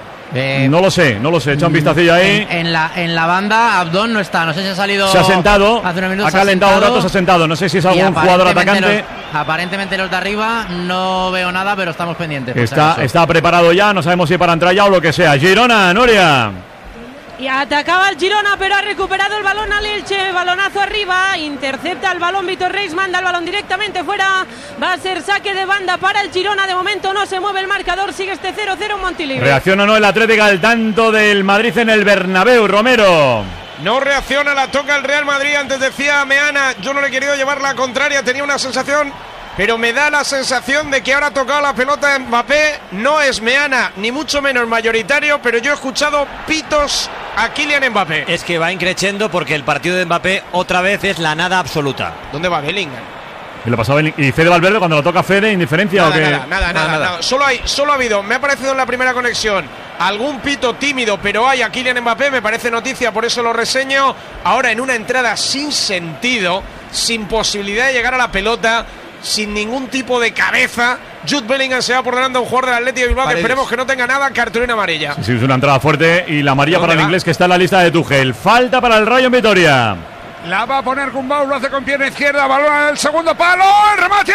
Speaker 2: no lo sé, echa un vistacillo ahí.
Speaker 7: En la banda Abdón no está, no sé si ha salido.
Speaker 2: Se ha sentado,
Speaker 7: hace unos minutos
Speaker 2: ha calentado un rato, se ha sentado. No sé si es algún jugador atacante.
Speaker 7: Aparentemente los de arriba no veo nada, pero estamos pendientes.
Speaker 2: Está preparado ya, no sabemos si para entrar ya o lo que sea. Girona, Nuria.
Speaker 15: Y atacaba el Girona, pero ha recuperado el balón al Elche. Balonazo arriba, intercepta el balón Víctor Reis, manda el balón directamente fuera. Va a ser saque de banda para el Girona. De momento no se mueve el marcador, sigue este 0-0 Montilivi.
Speaker 2: ¿Reacciona o no el Atlético al tanto del Madrid en el Bernabéu, Romero?
Speaker 12: No reacciona, la toca el Real Madrid. Antes decía Meana, yo no le he querido llevar la contraria, tenía una sensación, pero me da la sensación de que ahora ha tocado la pelota Mbappé. No es Meana, ni mucho menos mayoritario, pero yo he escuchado pitos a Kylian Mbappé.
Speaker 17: Es que va increciendo porque el partido de Mbappé otra vez es la nada absoluta.
Speaker 12: ¿Dónde va Bellingham?
Speaker 2: Y lo pasaba y Fede Valverde, cuando lo toca Fede, indiferencia o qué.
Speaker 12: Nada. Solo ha habido, me ha parecido en la primera conexión algún pito tímido, pero hay a Kylian Mbappé, me parece noticia, por eso lo reseño. Ahora en una entrada sin sentido, sin posibilidad de llegar a la pelota, sin ningún tipo de cabeza, Jude Bellingham se va por delante a un jugador del Athletic de Bilbao, que esperemos que no tenga nada, cartulina amarilla.
Speaker 2: Sí, es una entrada fuerte y la amarilla para el inglés, que está en la lista de Tuchel. Falta para el Rayo en Vitoria.
Speaker 20: La va a poner Gumbau, lo hace con pierna izquierda, balón al segundo palo, el remate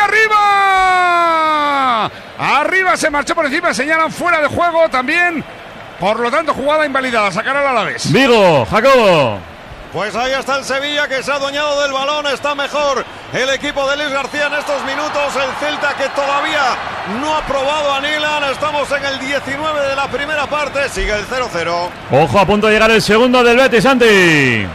Speaker 20: arriba. Arriba, se marchó por encima, señalan fuera de juego también. Por lo tanto, jugada invalidada, sacará al Alavés.
Speaker 2: Vigo, Jacobo.
Speaker 1: Pues ahí está el Sevilla, que se ha adueñado del balón, está mejor el equipo de Luis García en estos minutos. El Celta, que todavía no ha probado a Nilan. Estamos en el 19 de la primera parte, sigue el 0-0.
Speaker 2: Ojo, a punto de llegar el segundo del Betis, Santi.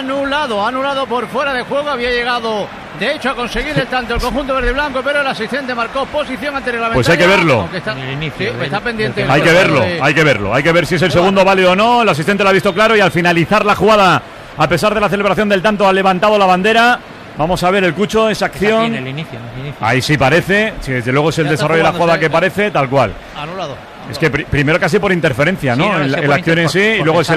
Speaker 14: Anulado por fuera de juego, había llegado de hecho a conseguir el tanto el conjunto verde y blanco, pero el asistente marcó posición antirreglamentaria.
Speaker 2: Pues hay que verlo.
Speaker 14: Está pendiente.
Speaker 2: Hay que verlo, hay que ver si es el segundo válido o no. El asistente lo ha visto claro y al finalizar la jugada, a pesar de la celebración del tanto, ha levantado la bandera. Vamos a ver el Cucho, esa acción.
Speaker 17: El inicio.
Speaker 2: Ahí sí parece. Si desde luego es el desarrollo de la jugada que parece, tal cual.
Speaker 14: Anulado.
Speaker 2: Es que primero casi por interferencia, ¿no? En la acción en sí, y luego es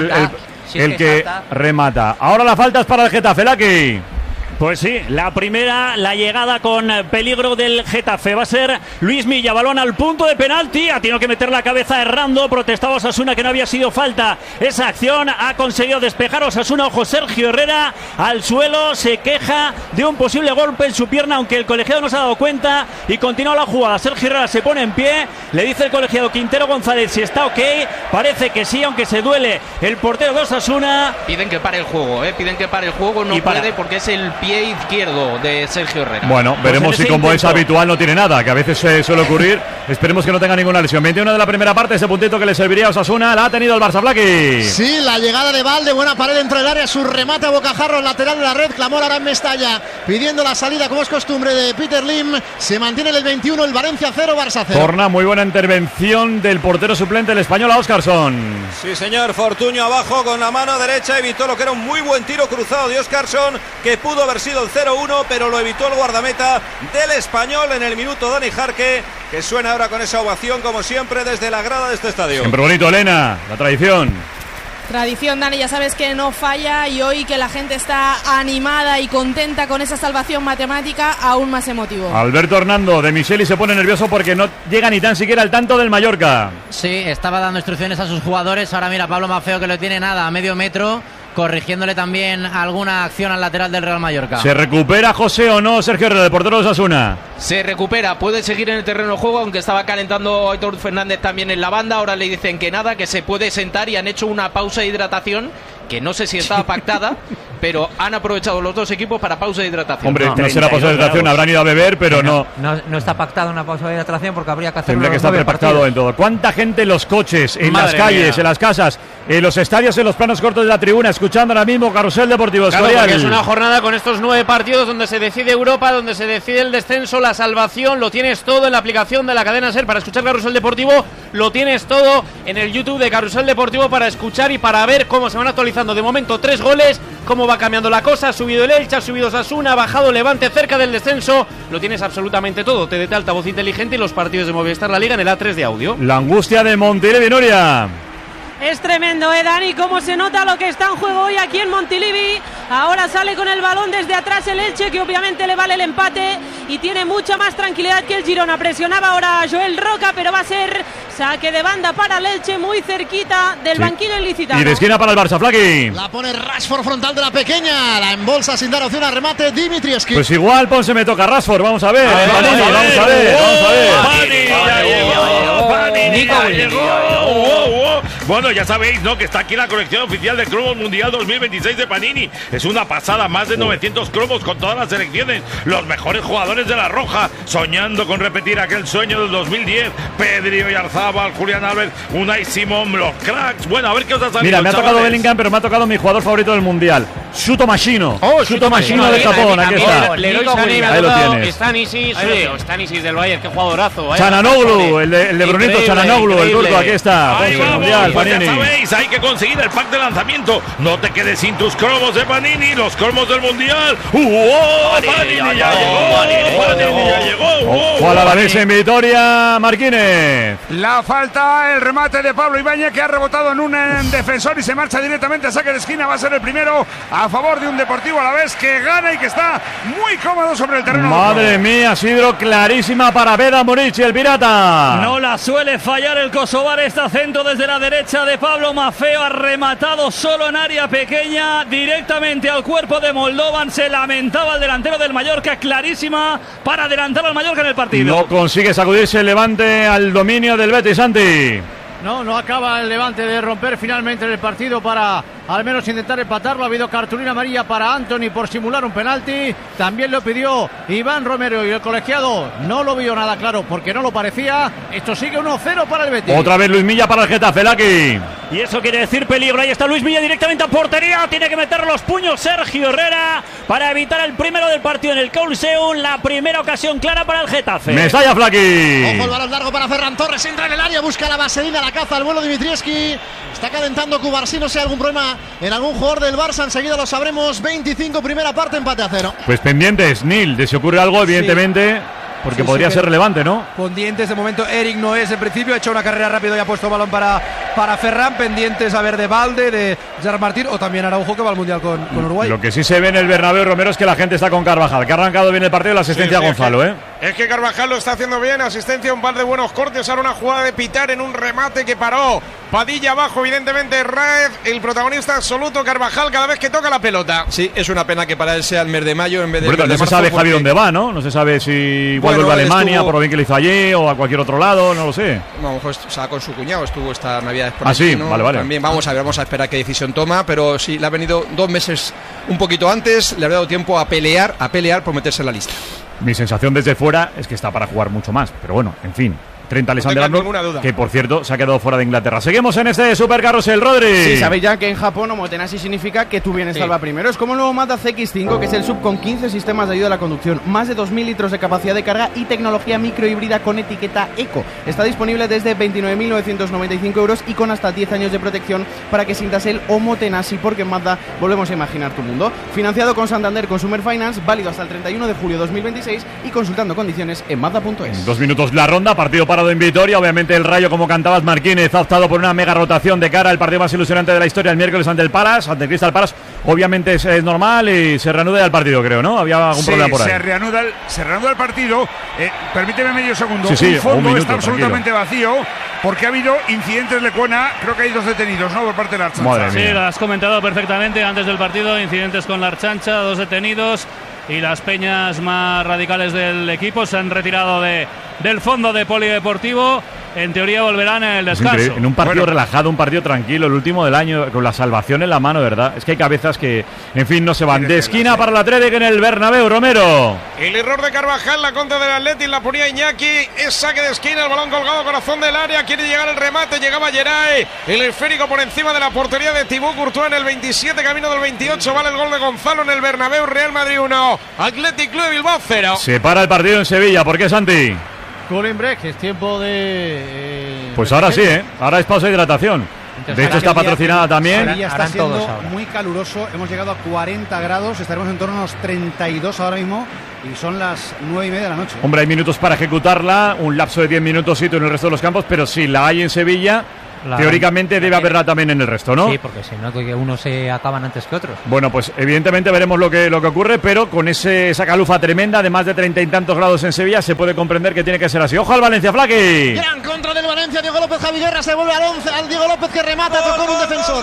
Speaker 2: el que remata. Ahora la falta es para el Getafe, Laki.
Speaker 16: Pues sí, la primera, la llegada con peligro del Getafe. Va a ser Luis Milla, balón al punto de penalti. Ha tenido que meter la cabeza errando. Protestaba Osasuna que no había sido falta esa acción. Ha conseguido despejar Osasuna. Ojo, Sergio Herrera al suelo. Se queja de un posible golpe en su pierna, aunque el colegiado no se ha dado cuenta. Y continúa la jugada. Sergio Herrera se pone en pie. Le dice el colegiado Quintero González si está ok. Parece que sí, aunque se duele el portero de Osasuna.
Speaker 5: Piden que pare el juego, Piden que pare el juego. No puede porque es el pie izquierdo de Sergio Herrera.
Speaker 2: Bueno, veremos si como es habitual no tiene nada, que a veces suele ocurrir. Esperemos que no tenga ninguna lesión. 21 de la primera parte, ese puntito que le serviría a Osasuna, la ha tenido el Barça, Blaki.
Speaker 18: Sí, la llegada de Valde, buena pared dentro del área, su remate a bocajarro, lateral de la red, clamor ahora en Mestalla, pidiendo la salida como es costumbre de Peter Lim. Se mantiene en el 21, el Valencia 0, Barça 0.
Speaker 2: Torna, muy buena intervención del portero suplente, el español, Óscarson.
Speaker 13: Sí, señor, Fortuño abajo con la mano derecha, evitó lo que era un muy buen tiro cruzado de Óscarson, que pudo haber sido el 0-1, pero lo evitó el guardameta del español en el minuto. Dani Jarque, que suena ahora con esa ovación como siempre desde la grada de este estadio.
Speaker 2: Siempre bonito, Elena, la tradición.
Speaker 8: Tradición, Dani, ya sabes que no falla, y hoy que la gente está animada y contenta con esa salvación matemática, aún más emotivo.
Speaker 2: Alberto Hernando de Micheli se pone nervioso porque no llega ni tan siquiera al tanto del Mallorca.
Speaker 7: Sí, estaba dando instrucciones a sus jugadores. Ahora mira, Pablo Maffeo, que lo tiene nada a medio metro, corrigiéndole también alguna acción al lateral del Real Mallorca.
Speaker 2: ¿Se recupera José o no, Sergio Herrera, el portero de Osasuna?
Speaker 5: Se recupera, puede seguir en el terreno de juego, aunque estaba calentando Aitor Fernández también en la banda. Ahora le dicen que nada, que se puede sentar, y han hecho una pausa de hidratación que no sé si estaba pactada, pero han aprovechado los dos equipos para pausa de hidratación.
Speaker 2: Hombre, no será pausa de hidratación, habrán ido a beber, pero no
Speaker 9: está pactada una pausa de hidratación porque habría que hacer.
Speaker 2: Tendría que estar prepactado en todo. ¿Cuánta gente en los coches, en las calles, en las casas, en los estadios, en los planos cortos de la tribuna, escuchando ahora mismo Carrusel Deportivo Escorial?
Speaker 3: Claro, porque es una jornada con estos 9 partidos donde se decide Europa, donde se decide el descenso, la salvación. Lo tienes todo en la aplicación de la cadena SER para escuchar Carrusel Deportivo. Lo tienes todo en el YouTube de Carrusel Deportivo para escuchar y para ver cómo se van actualizando. De momento 3 goles, cómo va cambiando la cosa. Ha subido el Elche, ha subido Osasuna, ha bajado Levante cerca del descenso. Lo tienes absolutamente todo. TDT altavoz inteligente y los partidos de Movistar La Liga en el A3 de audio.
Speaker 2: La angustia de Montilivi, Nuria.
Speaker 15: Es tremendo, Dani, cómo se nota lo que está en juego hoy aquí en Montilivi. Ahora sale con el balón desde atrás el Elche, que obviamente le vale el empate y tiene mucha más tranquilidad que el Girona. Presionaba ahora a Joel Roca, pero va a ser saque de banda para el Elche, muy cerquita del banquillo ilicitano.
Speaker 2: Y de esquina para el Barça, Flaqui.
Speaker 18: La pone Rashford frontal de la pequeña, la embolsa sin dar opción a remate Dimitrievski.
Speaker 2: Pues igual Ponce me toca Rashford, vamos a ver. Panini, vamos a ver.
Speaker 11: Panini ya llegó. Bueno, ya sabéis, ¿no?, que está aquí la colección oficial del Cromos Mundial 2026 de Panini. Es una pasada, más de 900 cromos con todas las selecciones, los mejores jugadores de la Roja, soñando con repetir aquel sueño del 2010. Pedri, Oyarzábal, Julián Álvarez, Unai Simón, los cracks. Bueno, a ver qué os ha salido.
Speaker 2: Mira, me ha tocado Bellingham, pero me ha tocado mi jugador favorito del Mundial, Shuto Machino. Shuto Machino de Japón, aquí está.
Speaker 3: Ahí lo tienes. Stanisic del Bayern, qué jugadorazo.
Speaker 2: Chananoglu, el de Brunito Chananoglu, el turco, aquí está.
Speaker 11: Ahí vamos,
Speaker 2: Mundial,
Speaker 11: pues
Speaker 2: Panini.
Speaker 11: ya sabéis, hay que conseguir el pack de lanzamiento. No te quedes sin tus cromos de Panini, los cromos del Mundial. Panini ya llegó.
Speaker 2: Ojo a la Alavés en Vitoria, Marquínez.
Speaker 20: La falta, el remate de Pablo Ibáñez, que ha rebotado en un defensor y se marcha directamente a saque de esquina. Va a ser el primero a favor de un Deportivo Alavés que gana y que está muy cómodo sobre el terreno.
Speaker 2: Madre mía, ha sido clarísima para Beda Morici, el pirata.
Speaker 16: No la suele fallar el kosovar, está centro desde la derecha de Pablo Maffeo, ha rematado solo en área pequeña, directamente al cuerpo de Moldovan. Se lamentaba el delantero del Mallorca, clarísima para adelantar al Mallorca en el partido.
Speaker 2: No consigue sacudirse el Levante al dominio del Betis, Santi.
Speaker 14: No acaba el Levante de romper finalmente el partido para al menos intentar empatarlo. Ha habido cartulina amarilla para Anthony por simular un penalti. También lo pidió Iván Romero y el colegiado no lo vio nada claro porque no lo parecía. Esto sigue 1-0 para el Betis.
Speaker 2: Otra vez Luis Milla para el Getafe, Laki.
Speaker 16: Y eso quiere decir peligro. Ahí está Luis Milla directamente a portería. Tiene que meter los puños Sergio Herrera para evitar el primero del partido en el Coliseum. La primera ocasión clara para el Getafe.
Speaker 2: Mestalla, Flaqui.
Speaker 18: Ojo el balón largo para Ferran Torres. Entra en el área, busca la vaselina, la caza al vuelo Dimitrievski. Está calentando Cubarsí, no sé, algún problema en algún jugador del Barça. Enseguida lo sabremos. 25 primera parte, empate a 0.
Speaker 2: Pues pendientes, Nil, de si ocurre algo, evidentemente. Porque podría ser relevante, ¿no?
Speaker 10: Pendientes, de momento Eric no es en principio, ha hecho una carrera rápida y ha puesto balón para Ferran. Pendientes a ver de Valde, de Gerard Martín o también Araujo, que va al Mundial con Uruguay.
Speaker 2: Lo que sí se ve en el Bernabéu, Romero, es que la gente está con Carvajal, que ha arrancado bien el partido y la asistencia a Gonzalo,
Speaker 12: Es que Carvajal lo está haciendo bien, asistencia, un par de buenos cortes, ahora una jugada de Pitar en un remate que paró Padilla abajo, evidentemente Raez, el protagonista absoluto, Carvajal, cada vez que toca la pelota.
Speaker 10: Sí, es una pena que para él sea el mes de mayo en vez de el mes de
Speaker 2: marzo. No se sabe Javi dónde va, ¿no? No se sabe si igual vuelve a Alemania por lo bien que le hizo allí o a cualquier otro lado, no lo sé.
Speaker 10: Vamos, pues estaba con su cuñado, estuvo esta Navidad
Speaker 2: por aquí, ¿no? Vale.
Speaker 10: También vamos a esperar qué decisión toma, pero sí, le ha venido 2 meses un poquito antes, le ha dado tiempo a pelear por meterse en la lista.
Speaker 2: Mi sensación desde fuera es que está para jugar mucho más, pero bueno, en fin. 30 Alexander-Arnold, que por cierto se ha quedado fuera de Inglaterra. Seguimos en este Super Carrusel, Rodri.
Speaker 21: Sí, sabéis ya que en Japón Omotenashi significa que tu bienestar va primero. Es como el nuevo Mazda CX-5, que es el sub con 15 sistemas de ayuda a la conducción, más de 2.000 litros de capacidad de carga y tecnología microhíbrida con etiqueta Eco. Está disponible desde 29.995 euros y con hasta 10 años de protección para que sientas el Omotenashi, porque en Mazda volvemos a imaginar tu mundo. Financiado con Santander Consumer Finance, válido hasta el 31 de julio de 2026 y consultando condiciones en Mazda.es.
Speaker 2: 2 minutos la ronda, partido parado en Vitoria. Obviamente el Rayo, como cantabas, Marquínez, ha optado por una mega rotación de cara al partido más ilusionante de la historia el miércoles ante el Crystal Palace. obviamente es normal y se reanuda el partido, creo, ¿no? Había algún problema por ahí.
Speaker 20: Se reanuda el partido. Permíteme medio segundo.
Speaker 2: Sí,
Speaker 20: el fondo
Speaker 2: un minuto,
Speaker 20: está absolutamente vacío porque ha habido incidentes Lecuona. Creo que hay 2 detenidos, ¿no? Por parte de la Archancha.
Speaker 16: Sí, lo has comentado perfectamente antes del partido. Incidentes con la Archancha, 2 detenidos. Y las peñas más radicales del equipo se han retirado del fondo de polideportivo. En teoría volverán en el descanso.
Speaker 2: En un partido relajado, un partido tranquilo, el último del año, con la salvación en la mano, ¿verdad? Es que hay cabezas que, en fin, no se van. De esquina para el Atlético en el Bernabéu, Romero.
Speaker 12: El error de Carvajal, la contra del Atleti, la ponía Iñaki. Es saque de esquina, el balón colgado, corazón del área. Quiere llegar el remate, llegaba Geray. El esférico por encima de la portería de Thibaut Courtois en el 27, camino del 28. Vale el gol de Gonzalo en el Bernabéu. Real Madrid 1, Athletic Club de Bilbao 0.
Speaker 2: Se para el partido en Sevilla. ¿Por qué, Santi?
Speaker 14: Cooling break, es tiempo de...
Speaker 2: Pues ahora sí, ¿eh? Ahora es pausa de hidratación. De hecho está patrocinada también.
Speaker 4: Sevilla está siendo muy caluroso, hemos llegado a 40 grados, estaremos en torno a unos 32 ahora mismo y son las 9:30 de la noche.
Speaker 2: Hombre, hay minutos para ejecutarla, un lapso de 10 minutos en el resto de los campos, pero si la hay en Sevilla, teóricamente debe haberla también en el resto, ¿no?
Speaker 9: Sí, porque si no, que unos se acaban antes que otros.
Speaker 2: Bueno, pues evidentemente veremos lo que ocurre, pero con esa calufa tremenda de más de 30 y tantos grados en Sevilla se puede comprender que tiene que ser así. ¡Ojo al Valencia, Flaqui!
Speaker 18: Gran contra del Valencia, Diego López, Javi Guerra se vuelve al Diego López que remata, tocó un defensor.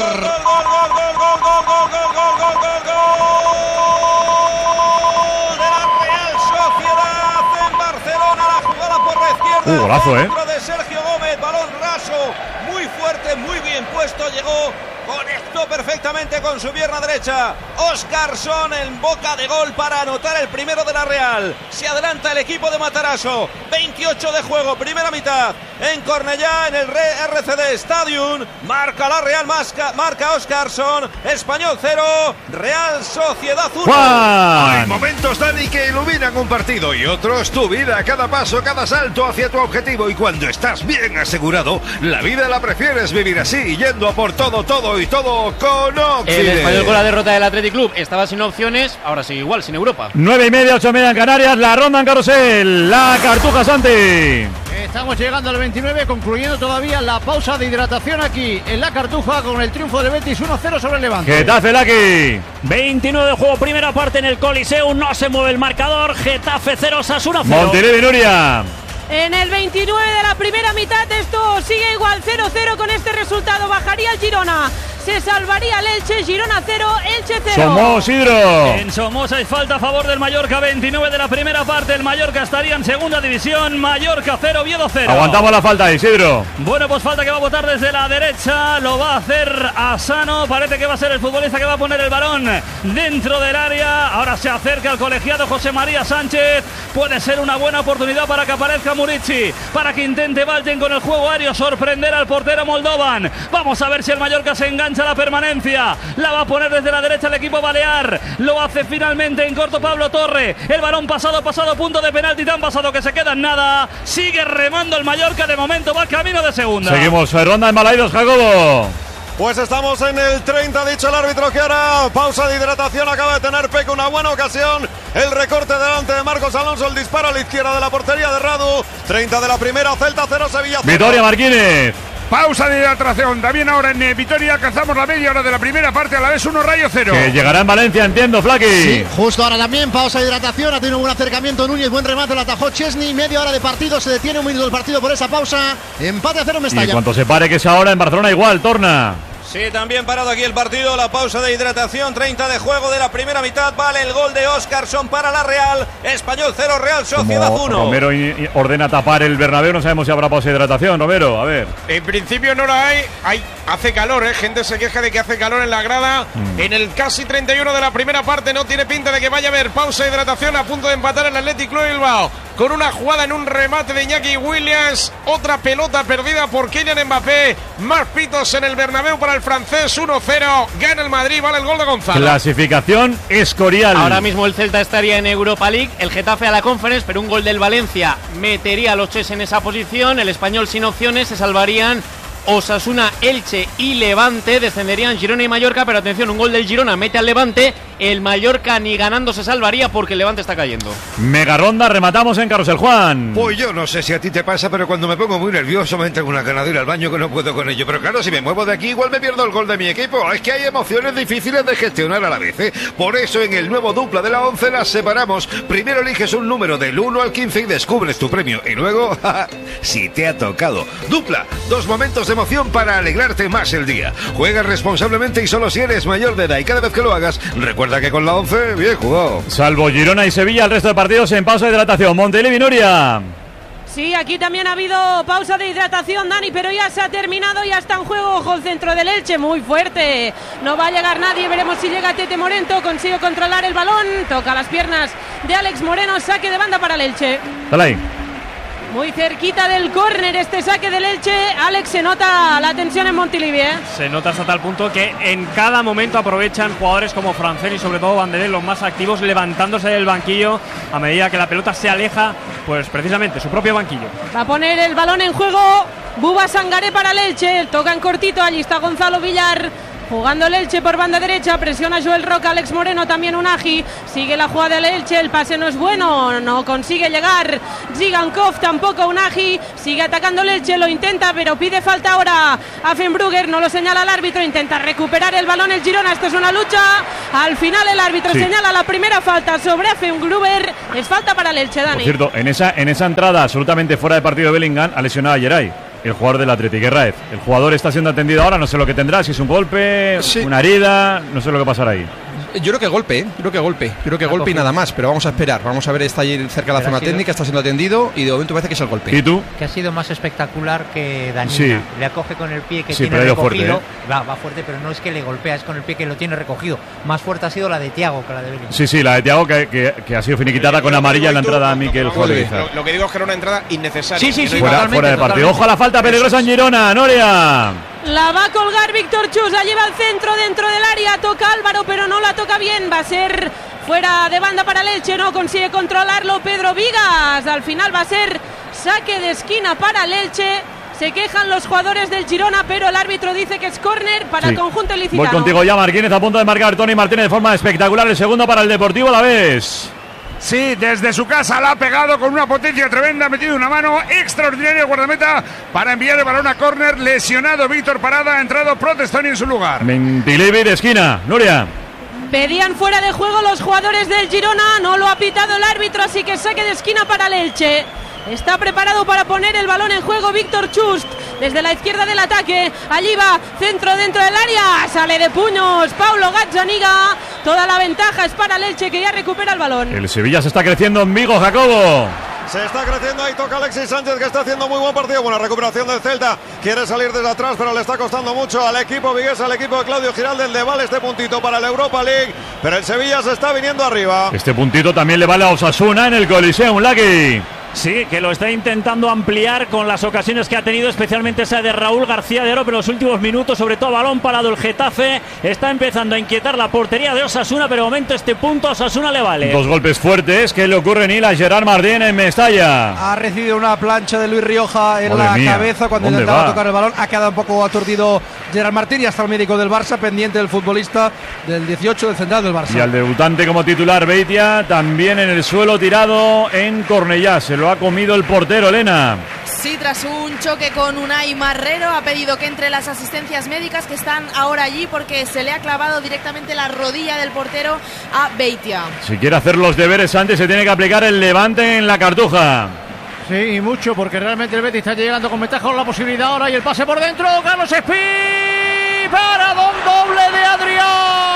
Speaker 2: Golazo,
Speaker 13: de Sergio Gómez, balón raso, muy fuerte, muy bien puesto, llegó, conectó perfectamente con su pierna derecha. Óscarson en boca de gol para anotar el primero de la Real. Se adelanta el equipo de Matarazzo. 28 de juego, primera mitad. En Cornellá, en el RCD Stadium. Marca la Real, marca Óscarson. Español 0, Real Sociedad 1.
Speaker 11: Hay momentos, Dani, que iluminan un partido y otros tu vida. Cada paso, cada salto hacia tu objetivo. Y cuando estás bien asegurado, la vida la prefieres vivir así, yendo a por todo y todo con Occident.
Speaker 3: El Español con la derrota del Athletic Club estaba sin opciones, ahora sigue igual, sin Europa.
Speaker 2: 9:30, 8:30 en Canarias, la ronda en Carrusel, la Cartuja, Santi.
Speaker 14: Estamos llegando al 29, concluyendo todavía la pausa de hidratación aquí en la Cartuja con el triunfo del Betis 1-0 sobre el Levante.
Speaker 2: Getafe, Laki.
Speaker 16: 29 de juego, primera parte en el Coliseum, no se mueve el marcador, Getafe 0, Osasuna 0.
Speaker 2: Montilivi, Nuria.
Speaker 15: En el 29 de la primera mitad esto sigue igual, 0-0. Con este resultado bajaría el Girona, se salvaría el Elche. Girona 0, Elche 0.
Speaker 2: Somos Isidro.
Speaker 16: En Somoza hay falta a favor del Mallorca, 29 de la primera parte. El Mallorca estaría en segunda división. Mallorca 0, Oviedo 0.
Speaker 2: Aguantamos la falta, Isidro.
Speaker 16: Bueno, pues falta que va a botar desde la derecha. Lo va a hacer Asano. Parece que va a ser el futbolista que va a poner el balón dentro del área. Ahora se acerca al colegiado José María Sánchez. Puede ser una buena oportunidad para que aparezca Murici, para que intente Valten con el juego aéreo sorprender al portero Moldovan. Vamos a ver si el Mallorca se engancha a la permanencia. La va a poner desde la derecha el equipo balear. Lo hace finalmente en corto Pablo Torre. El balón pasado, punto de penalti tan pasado que se queda en nada. Sigue remando el Mallorca, de momento va camino de segunda.
Speaker 2: Seguimos, ronda en Balaidos, Jacobo.
Speaker 1: Pues estamos en el 30, dicho el árbitro que ahora pausa de hidratación, acaba de tener Peque una buena ocasión, el recorte delante de Marcos Alonso, el disparo a la izquierda de la portería de Radu, 30 de la primera, Celta 0, Sevilla 0.
Speaker 2: Vitoria, Marquínez.
Speaker 20: Pausa de hidratación, también ahora en Vitoria alcanzamos la media hora de la primera parte, a la vez 1, Rayo 0.
Speaker 2: Que llegará en Valencia, entiendo, Flaqui.
Speaker 18: Sí, justo ahora también, pausa de hidratación, ha tenido un buen acercamiento Núñez, buen remate, lo atajó Chesney, media hora de partido, se detiene un minuto el partido por esa pausa, empate a 0 Mestalla.
Speaker 2: Y en cuanto se pare, que es ahora en Barcelona igual, torna.
Speaker 13: Sí, también parado aquí el partido, la pausa de hidratación, 30 de juego de la primera mitad, vale el gol de Óscarson para la Real, Español 0, Real Sociedad 1.
Speaker 2: Romero ordena tapar el Bernabéu, no sabemos si habrá pausa de hidratación, Romero, a ver.
Speaker 12: En principio no la hay, hace calor, gente se queja de que hace calor en la grada, en el casi 31 de la primera parte no tiene pinta de que vaya a haber pausa de hidratación, a punto de empatar el Athletic Club de Bilbao, con una jugada en un remate de Iñaki Williams, otra pelota perdida por Kylian Mbappé, más pitos en el Bernabéu para el francés, 1-0, gana el Madrid, vale el gol de Gonzalo.
Speaker 2: Clasificación Escorial.
Speaker 3: Ahora mismo el Celta estaría en Europa League, el Getafe a la Conference, pero un gol del Valencia metería a los tres en esa posición, el Español sin opciones, se salvarían Osasuna, Elche y Levante, descenderían Girona y Mallorca, pero atención, un gol del Girona mete al Levante el Mallorca ni ganando se salvaría porque el Levante está cayendo.
Speaker 2: Mega ronda, rematamos en Carrusel, Juan.
Speaker 11: Pues yo no sé si a ti te pasa, pero cuando me pongo muy nervioso me entra una gana de ir al baño que no puedo con ello. Pero claro, si me muevo de aquí igual me pierdo el gol de mi equipo. Es que hay emociones difíciles de gestionar a la vez, ¿eh? Por eso en el nuevo Dupla de la 11 las separamos. Primero eliges un número del 1 al 15 y descubres tu premio. Y luego, si te ha tocado. Dupla, 2 momentos de emoción para alegrarte más el día. Juega responsablemente y solo si eres mayor de edad. Y cada vez que lo hagas, recuerda que con la 11, bien jugado.
Speaker 2: Salvo Girona y Sevilla, el resto de partidos en pausa de hidratación. Montilivi, Nuria.
Speaker 15: Sí, aquí también ha habido pausa de hidratación, Dani, pero ya se ha terminado, ya está en juego. Ojo, el centro del Elche, muy fuerte. No va a llegar nadie, veremos si llega Tete Morento. Consigue controlar el balón, toca las piernas de Alex Moreno, saque de banda para el Elche.
Speaker 2: Dale ahí.
Speaker 15: Muy cerquita del córner este saque del Elche. Alex, se nota la tensión en Montilivi, ¿eh?
Speaker 6: Se nota hasta tal punto que en cada momento aprovechan jugadores como Francén y sobre todo Vanderlei, los más activos, levantándose del banquillo a medida que la pelota se aleja, pues precisamente su propio banquillo.
Speaker 15: Va a poner el balón en juego Buba Sangaré para el Elche. Toca en cortito, allí está Gonzalo Villar. Jugando el Elche por banda derecha, presiona Joel Roca, Alex Moreno, también Unagi. Sigue la jugada del Elche, el pase no es bueno, no consigue llegar Zigankov, tampoco Unagi. Sigue atacando el Elche, lo intenta, pero pide falta ahora a Fenbrugger, no lo señala el árbitro, intenta recuperar el balón el Girona. Esto es una lucha, al final el árbitro señala la primera falta sobre Fenbrugger, es falta para el Elche, Dani.
Speaker 2: Por cierto, en esa entrada absolutamente fuera de partido de Bellingham ha lesionado a Geray, el jugador del Athletic, Herráez. El jugador está siendo atendido ahora, no sé lo que tendrá, si es un golpe, una herida, no sé lo que pasará ahí.
Speaker 10: Yo creo que golpe, y nada más, pero vamos a esperar, vamos a ver, está allí cerca de la zona técnica, está siendo atendido y de momento parece que es el golpe.
Speaker 2: ¿Y tú?
Speaker 9: Que ha sido más espectacular que Danina.
Speaker 2: Sí.
Speaker 9: Le acoge con el pie que
Speaker 2: Sí,
Speaker 9: tiene
Speaker 2: pero
Speaker 9: recogido.
Speaker 2: fuerte,
Speaker 9: Va fuerte, pero no es que le golpea, es con el pie que lo tiene recogido. Más fuerte ha sido la de Thiago que la de Bellingham.
Speaker 2: Sí, la de Thiago que ha sido finiquitada con amarilla en la entrada a Mikel Juárez.
Speaker 12: Lo que digo es que era una entrada innecesaria.
Speaker 15: Sí,
Speaker 2: fuera de partido. Ojo a la falta peligrosa en Girona, Noria.
Speaker 15: La va a colgar Víctor Chus, la lleva al centro dentro del área, toca Álvaro pero no la toca bien, va a ser fuera de banda para el Elche, no consigue controlarlo Pedro Vigas, al final va a ser saque de esquina para el Elche. Se quejan los jugadores del Girona, pero el árbitro dice que es córner para el conjunto ilicitano.
Speaker 2: Voy contigo ya, Martínez, a punto de marcar Tony Martínez de forma espectacular, el segundo para el Deportivo Alavés.
Speaker 20: Sí, desde su casa la ha pegado con una potencia tremenda, ha metido una mano extraordinaria el guardameta para enviar el balón a córner. Lesionado Víctor Parada, ha entrado Protestoni en su lugar.
Speaker 2: Montilivi de esquina, Nuria.
Speaker 15: Pedían fuera de juego los jugadores del Girona, no lo ha pitado el árbitro, así que saque de esquina para el Elche. Está preparado para poner el balón en juego Víctor Chust desde la izquierda del ataque. Allí va, centro dentro del área. Sale de puños Paulo Gazzaniga. Toda la ventaja es para el Elche, que ya recupera el balón.
Speaker 2: El Sevilla se está creciendo en Vigo, Jacobo.
Speaker 1: Se está creciendo, ahí toca Alexis Sánchez, que está haciendo muy buen partido. Buena recuperación del Celta, quiere salir desde atrás, pero le está costando mucho al equipo vigués, al equipo de Claudio Giralde. El de vale este puntito para la Europa League, pero el Sevilla se está viniendo arriba.
Speaker 2: Este puntito también le vale a Osasuna en el Coliseum, Lucky.
Speaker 16: Sí, que lo está intentando ampliar con las ocasiones que ha tenido, especialmente esa de Raúl García de Oro, pero en los últimos minutos, sobre todo balón parado el Getafe, está empezando a inquietar la portería de Osasuna, pero de momento este punto a Osasuna le vale.
Speaker 2: Dos golpes fuertes que le ocurren a Gerard Martín en Mestalla.
Speaker 19: Ha recibido una plancha de Luis Rioja en
Speaker 2: Madre mía,
Speaker 19: cabeza cuando
Speaker 2: ¿dónde
Speaker 19: intentaba
Speaker 2: va?
Speaker 19: tocar el balón. Ha quedado un poco aturdido Gerard Martín y hasta el médico del Barça pendiente del futbolista del 18 del central del Barça.
Speaker 2: Y al debutante como titular, Beitia, también en el suelo tirado en Cornellá. Se lo ha comido el portero, Elena.
Speaker 8: Sí, tras un choque con Unai Marrero, ha pedido que entre las asistencias médicas que están ahora allí porque se le ha clavado directamente la rodilla del portero a Beitia.
Speaker 2: Si quiere hacer los deberes antes, se tiene que aplicar el levante en la Cartuja.
Speaker 14: Sí, y mucho, porque realmente el Betis está llegando con ventaja con la posibilidad ahora y el pase por dentro. Carlos Espí para doble de Adrián.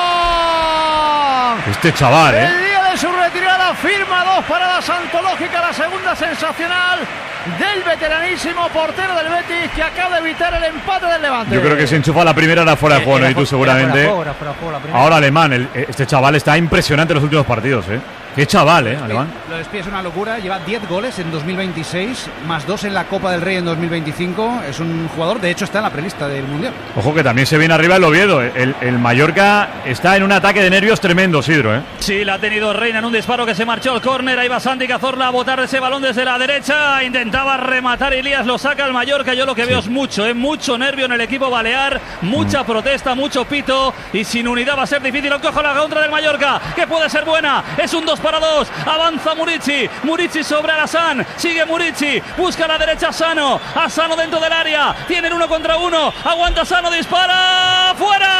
Speaker 2: Este chaval,
Speaker 14: El día de su retirada firma 2 paradas antológicas, la segunda sensacional del veteranísimo portero del Betis, que acaba de evitar el empate del Levante.
Speaker 2: Yo creo que se enchufa la primera, era fuera de juego, ¿no? Y tú seguramente.
Speaker 9: Era fuera de juego la primera.
Speaker 2: Ahora Alemán, este chaval está impresionante en los últimos partidos, Qué chaval, Alemán.
Speaker 4: Lo de Espía es una locura, lleva 10 goles en 2026, más 2 en la Copa del Rey en 2025. Es un jugador, de hecho está en la prelista del Mundial.
Speaker 2: Ojo que también se viene arriba el Oviedo. El Mallorca está en un ataque de nervios tremendo, Sidro,
Speaker 16: Sí, la ha tenido Reina en un disparo que se marchó al córner. Ahí va Santi Cazorla a botar ese balón desde la derecha. Intentaba rematar Elías, lo saca el Mallorca. Yo lo que veo es mucho nervio en el equipo balear, mucha protesta, mucho pito, y sin unidad va a ser difícil. Cojo la contra del Mallorca, que puede ser buena. Es un 2-2. Avanza Murici sobre Alassane. Sigue Murici, busca a la derecha Sano dentro del área. Tienen 1 contra 1. Aguanta Sano, dispara.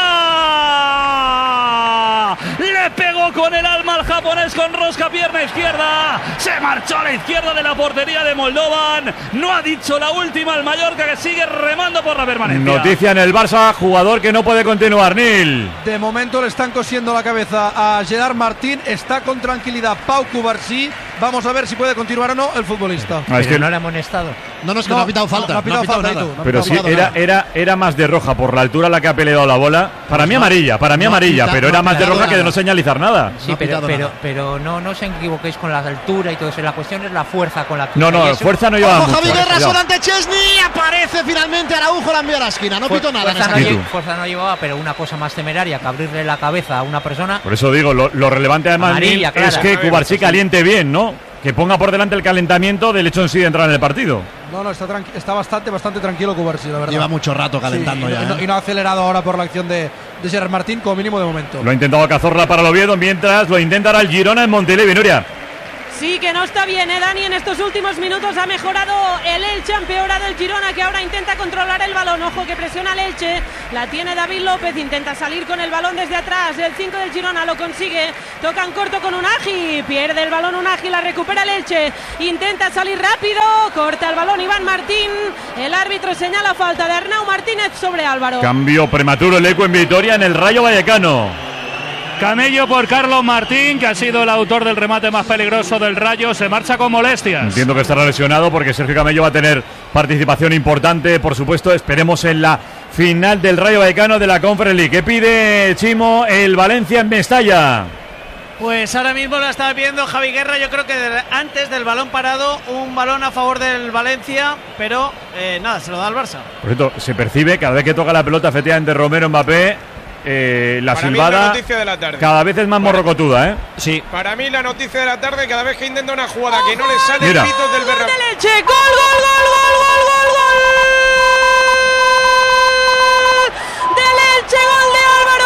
Speaker 16: ¡Fuera! Le pegó con el alma al japonés con rosca, pierna izquierda. Se marchó a la izquierda de la portería de Moldovan. No ha dicho la última el Mallorca, que sigue remando por la permanencia.
Speaker 2: Noticia en el Barça, jugador que no puede continuar, Nil.
Speaker 19: De momento le están cosiendo la cabeza a Gerard Martín. Está con tranquilidad Pau Cubarsí. Vamos a ver si puede continuar o no el futbolista.
Speaker 9: Es que no le ha amonestado.
Speaker 18: No ha pitado falta.
Speaker 19: No ha pitado falta.
Speaker 2: Pero sí, era más de roja por la altura a la que ha peleado la bola. Para mí amarilla, pero era más de roja que de no señalizar nada.
Speaker 9: Sí, pero no os equivoquéis con la altura y todo eso. La cuestión es la fuerza con la que...
Speaker 2: No, fuerza no lleva mucho.
Speaker 18: Javi Guerra son ante Chesney. Aparece finalmente Araujo, la envía a la esquina. No pitó nada.
Speaker 9: Fuerza no llevaba, pero una cosa más temeraria que abrirle la cabeza a una persona.
Speaker 2: Por eso digo, lo relevante además es que Cubarsí caliente bien, ¿no? Que ponga por delante el calentamiento del hecho en sí de entrar en el partido.
Speaker 19: No, está bastante tranquilo Cubarsí, la verdad.
Speaker 18: Lleva mucho rato calentando ya.
Speaker 19: Y no ha acelerado ahora por la acción de Gerard Martín, como mínimo de momento.
Speaker 2: Lo ha intentado Cazorla para el Oviedo, mientras lo intentará el Girona en Montilivi, Nuria.
Speaker 15: Sí, que no está bien, Dani. En estos últimos minutos ha mejorado el Elche, ha empeorado el Girona, que ahora intenta controlar el balón. Ojo que presiona el Elche, la tiene David López, intenta salir con el balón desde atrás. El 5 del Girona lo consigue, tocan corto con Unagi, pierde el balón Unagi, la recupera el Elche, intenta salir rápido, corta el balón Iván Martín. El árbitro señala falta de Arnau Martínez sobre Álvaro.
Speaker 2: Cambio prematuro, el eco en Vitoria en el Rayo Vallecano.
Speaker 16: Camello por Carlos Martín, que ha sido el autor del remate más peligroso del Rayo, se marcha con molestias.
Speaker 2: Entiendo que estará lesionado porque Sergio Camello va a tener participación importante, por supuesto. Esperemos en la final del Rayo Vallecano de la Conference League. ¿Qué pide, Chimo, el Valencia en Mestalla?
Speaker 3: Pues ahora mismo lo está viendo Javi Guerra. Yo creo que antes del balón parado, un balón a favor del Valencia, pero nada, se lo da al Barça.
Speaker 2: Por cierto, se percibe cada vez que toca la pelota efectivamente Romero Mbappé. La
Speaker 12: para
Speaker 2: silbada
Speaker 12: mí la noticia de la tarde.
Speaker 2: Cada vez es más morrocotuda,
Speaker 3: Sí.
Speaker 12: Para mí la noticia de la tarde, cada vez que intenta una jugada que no le sale, el pito del Bernabéu.
Speaker 15: ¡Gol, gol! ¡Del Elche, gol de Álvaro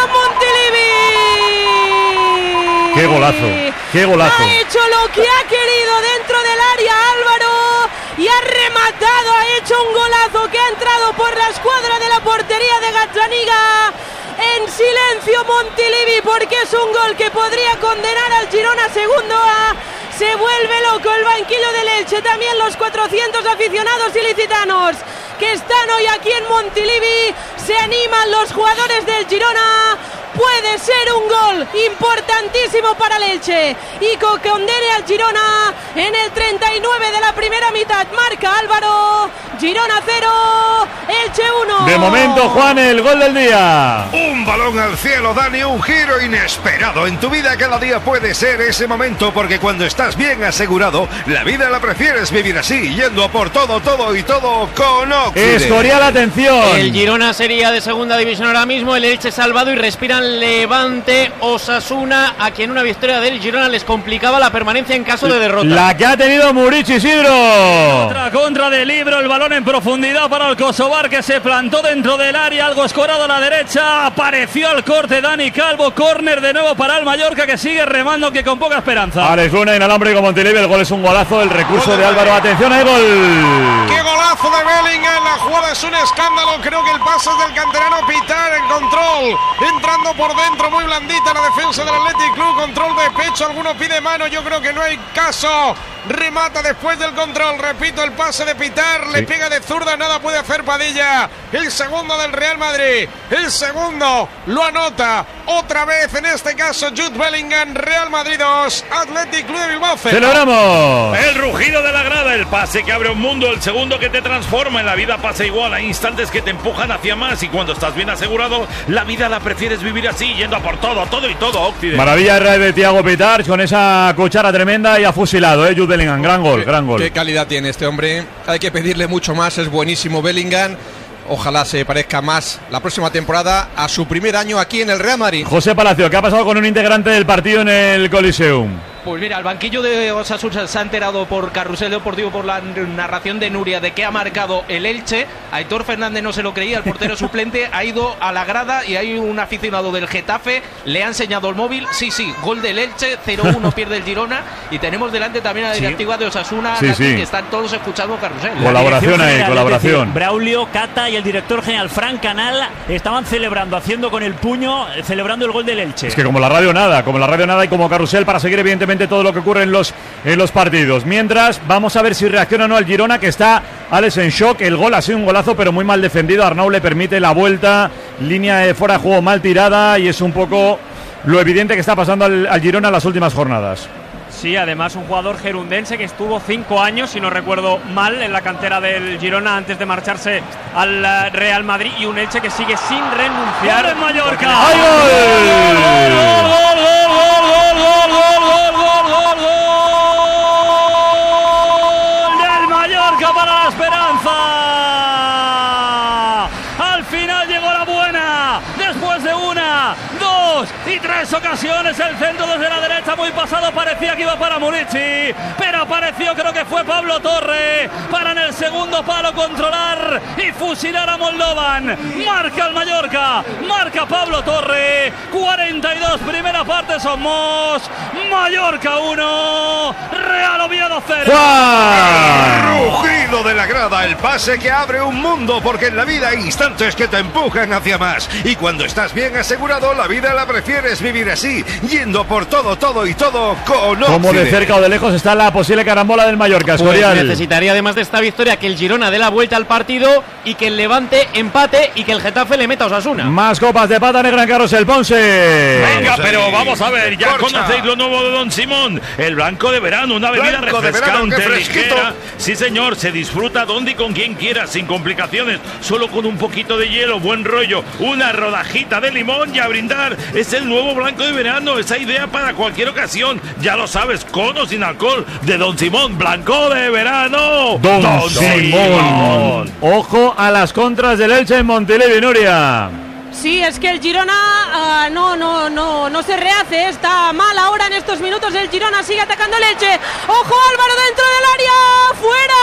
Speaker 15: Montilivi!
Speaker 2: ¡Qué golazo!
Speaker 15: Ha hecho lo que ha querido dentro del área Álvaro y ha rematado, ha hecho un golazo que ha entrado por la escuadra de la portería de Gazzaniga. En silencio Montilivi, porque es un gol que podría condenar al Girona segundo A. Se vuelve loco el banquillo del Elche, también los 400 aficionados ilicitanos que están hoy aquí en Montilivi. Se animan los jugadores del Girona. Puede ser un gol importantísimo para el Elche y que condene al Girona en el 39 de la primera mitad. Marca Álvaro. Girona 0, Elche 1.
Speaker 2: De momento, Juan, el gol del día.
Speaker 11: Un balón al cielo, Dani, un giro inesperado. En tu vida cada día puede ser ese momento, porque cuando estás bien asegurado, la vida la prefieres vivir así, yendo a por todo con Oxide.
Speaker 2: Escorial, atención.
Speaker 3: El Girona sería de segunda división ahora mismo, el Elche salvado y respiran Levante, Osasuna, a quien una victoria del Girona les complicaba la permanencia en caso de derrota.
Speaker 2: La que ha tenido Murici, Isidro.
Speaker 16: Otra contra de Libro, el balón en profundidad para el Kosovar, que se plantó dentro del área, algo escorado a la derecha, apareció al corte Dani Calvo, córner de nuevo para el Mallorca, que sigue remando, que con poca esperanza.
Speaker 2: Alex Luna, inalámbrico Montilivi, el gol es un golazo, el recurso de Álvaro, atención al gol.
Speaker 12: ¡Qué golazo de Bellingham! La jugada es un escándalo, creo que el pase es del canterano Pitar en control, entrando por dentro, muy blandita la defensa del Athletic Club, control de pecho, alguno pide mano, yo creo que no hay caso. remata después del control, repito, el pase de Pitar, le pega de zurda, nada puede hacer Padilla, el segundo del Real Madrid, el segundo lo anota otra vez, en este caso Jude Bellingham. Real Madrid 2, Athletic Club de Bilbao 0.
Speaker 2: ¡Celebramos!
Speaker 16: El rugido de la grada, el pase que abre un mundo, el segundo que te transforma. En la vida pasa igual, hay instantes que te empujan hacia más y cuando estás bien asegurado, la vida la prefieres vivir así, yendo a por todo y todo, Occidente.
Speaker 2: Maravilla de Thiago Pitar con esa cuchara tremenda y ha fusilado, Jude Bellingham. Gran gol.
Speaker 10: Qué calidad tiene este hombre. Hay que pedirle mucho más, es buenísimo Bellingham. Ojalá se parezca más la próxima temporada a su primer año aquí en el Real Madrid.
Speaker 2: José Palacio, ¿qué ha pasado con un integrante del partido en el Coliseum?
Speaker 5: Pues mira, el banquillo de Osasuna se ha enterado por Carrusel Deportivo, por la narración de Nuria, de que ha marcado el Elche. Aitor Fernández no se lo creía, el portero suplente ha ido a la grada y hay un aficionado del Getafe, le ha enseñado el móvil, sí, gol del Elche, 0-1 pierde el Girona, y tenemos delante también a la directiva de Osasuna, que están todos escuchando Carrusel.
Speaker 2: Colaboración ahí, colaboración.
Speaker 6: Decir, Braulio, Cata y el director general Fran Canal estaban celebrando, haciendo con el puño, celebrando el gol del Elche.
Speaker 2: Es que como la radio nada y como Carrusel para seguir evidentemente todo lo que ocurre en los partidos. Mientras, vamos a ver si reacciona o no el Girona, que está Alex en shock. El gol ha sido un golazo, pero muy mal defendido. Arnau le permite la vuelta, línea de fuera de juego mal tirada, y es un poco lo evidente que está pasando al Girona en las últimas jornadas.
Speaker 6: Sí, además un jugador gerundense que estuvo 5 años, si no recuerdo mal, en la cantera del Girona antes de marcharse al Real Madrid, y un Elche que sigue sin renunciar.
Speaker 16: ¡Gol en Mallorca!
Speaker 2: ¡Ay,
Speaker 16: del Mallorca para la esperanza! Al final llegó la buena, después de 1, 2 y 3 ocasiones, el centro desde la derecha muy pasado, parecía que iba para Murici, pero apareció, creo que fue Pablo Torre, para en el segundo palo controlar y fusilar a Moldovan. Marca el Mallorca, marca Pablo Torre, 42, primera parte somos Mallorca 1, Real Oviedo 0.
Speaker 11: Rugido de la grada, el pase que abre un mundo, porque en la vida hay instantes que te empujan hacia más, y cuando estás bien asegurado, la vida la prefieres vivir así, yendo por todo y todo con
Speaker 2: Como de cerca o de lejos está la posible carambola del Mallorca, Escorial.
Speaker 3: Pues necesitaría, además de esta victoria, que el Girona dé la vuelta al partido y que el Levante empate y que el Getafe le meta a Osasuna.
Speaker 2: Más copas de pata negra en Carrusel, Ponce.
Speaker 16: Venga, pero vamos a ver, ya conocéis lo nuevo de Don Simón, el blanco de verano, una bebida refrescante, ligera. Sí, señor, se disfruta donde y con quien quiera, sin complicaciones, solo con un poquito de hielo, buen rollo, una rodajita de limón y a brindar. Es el nuevo blanco de verano, esa idea para cualquier ocasión, ya lo sabes, con o sin alcohol, de Don Simón, blanco de verano.
Speaker 2: Don Simón. Ojo a las contras del Elche en Montilivi, Nuria.
Speaker 15: Sí, es que el Girona no se rehace, está mal ahora en estos minutos. El Girona sigue atacando el Elche. ¡Ojo, Álvaro, dentro del área! ¡Fuera!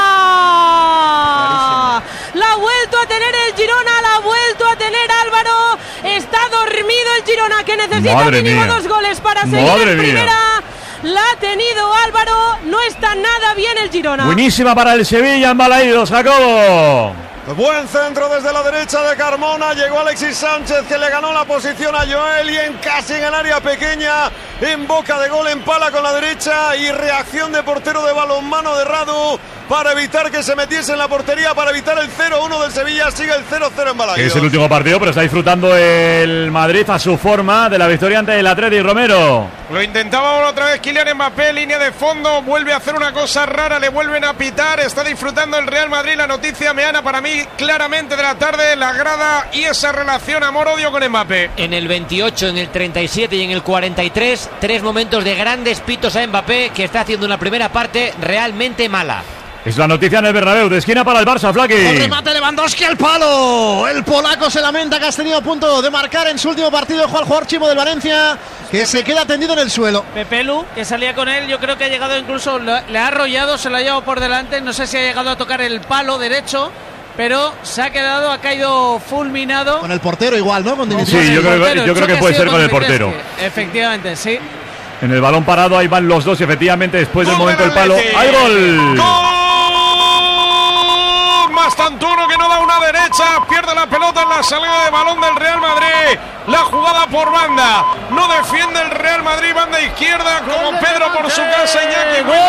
Speaker 15: La ha vuelto a tener el Girona, la ha vuelto a tener Álvaro. Está dormido el Girona, que necesita mínimo 2 goles para seguir en primera. La ha tenido Álvaro, no está nada bien el Girona.
Speaker 2: Buenísima para el Sevilla en Balaídos, Jacobo.
Speaker 1: Buen centro desde la derecha de Carmona, llegó Alexis Sánchez, que le ganó la posición a Joel, y casi en el área pequeña, en boca de gol, en pala con la derecha, y reacción de portero de balonmano de Radu para evitar que se metiese en la portería, para evitar el 0-1 del Sevilla. Sigue el 0-0 en Balaídos.
Speaker 2: Es el último partido, pero está disfrutando el Madrid a su forma de la victoria ante el Atleti. Romero.
Speaker 12: Lo intentaba otra vez Kylian Mbappé, línea de fondo, vuelve a hacer una cosa rara, le vuelven a pitar, está disfrutando el Real Madrid. La noticia meana para mí claramente de la tarde, la grada y esa relación amor-odio con Mbappé.
Speaker 7: En el 28, en el 37 y en el 43, 3 momentos de grandes pitos a Mbappé, que está haciendo una primera parte realmente mala.
Speaker 2: Es la noticia en el Bernabéu, de esquina para el Barça, Flaki.
Speaker 18: Con remate Lewandowski al palo. El polaco se lamenta que has tenido a punto de marcar en su último partido. Juega el jugador Chimo del Valencia, que se queda tendido en el suelo.
Speaker 15: Pepelu, que salía con él, yo creo que ha llegado incluso, le ha arrollado, se lo ha llevado por delante. No sé si ha llegado a tocar el palo derecho, pero se ha quedado, ha caído fulminado.
Speaker 18: Con el portero igual, ¿no?
Speaker 2: Sí, yo creo que puede ser con el portero.
Speaker 15: Efectivamente, sí.
Speaker 2: En el balón parado, ahí van los dos y efectivamente después del momento del palo. ¡Hay gol!
Speaker 12: Mastantuono, que no da una derecha, pierde la pelota en la la salida de balón del Real Madrid. La jugada por banda. No defiende el Real Madrid, banda izquierda, como Pedro por su casa. Iñaki.
Speaker 14: ¡Gol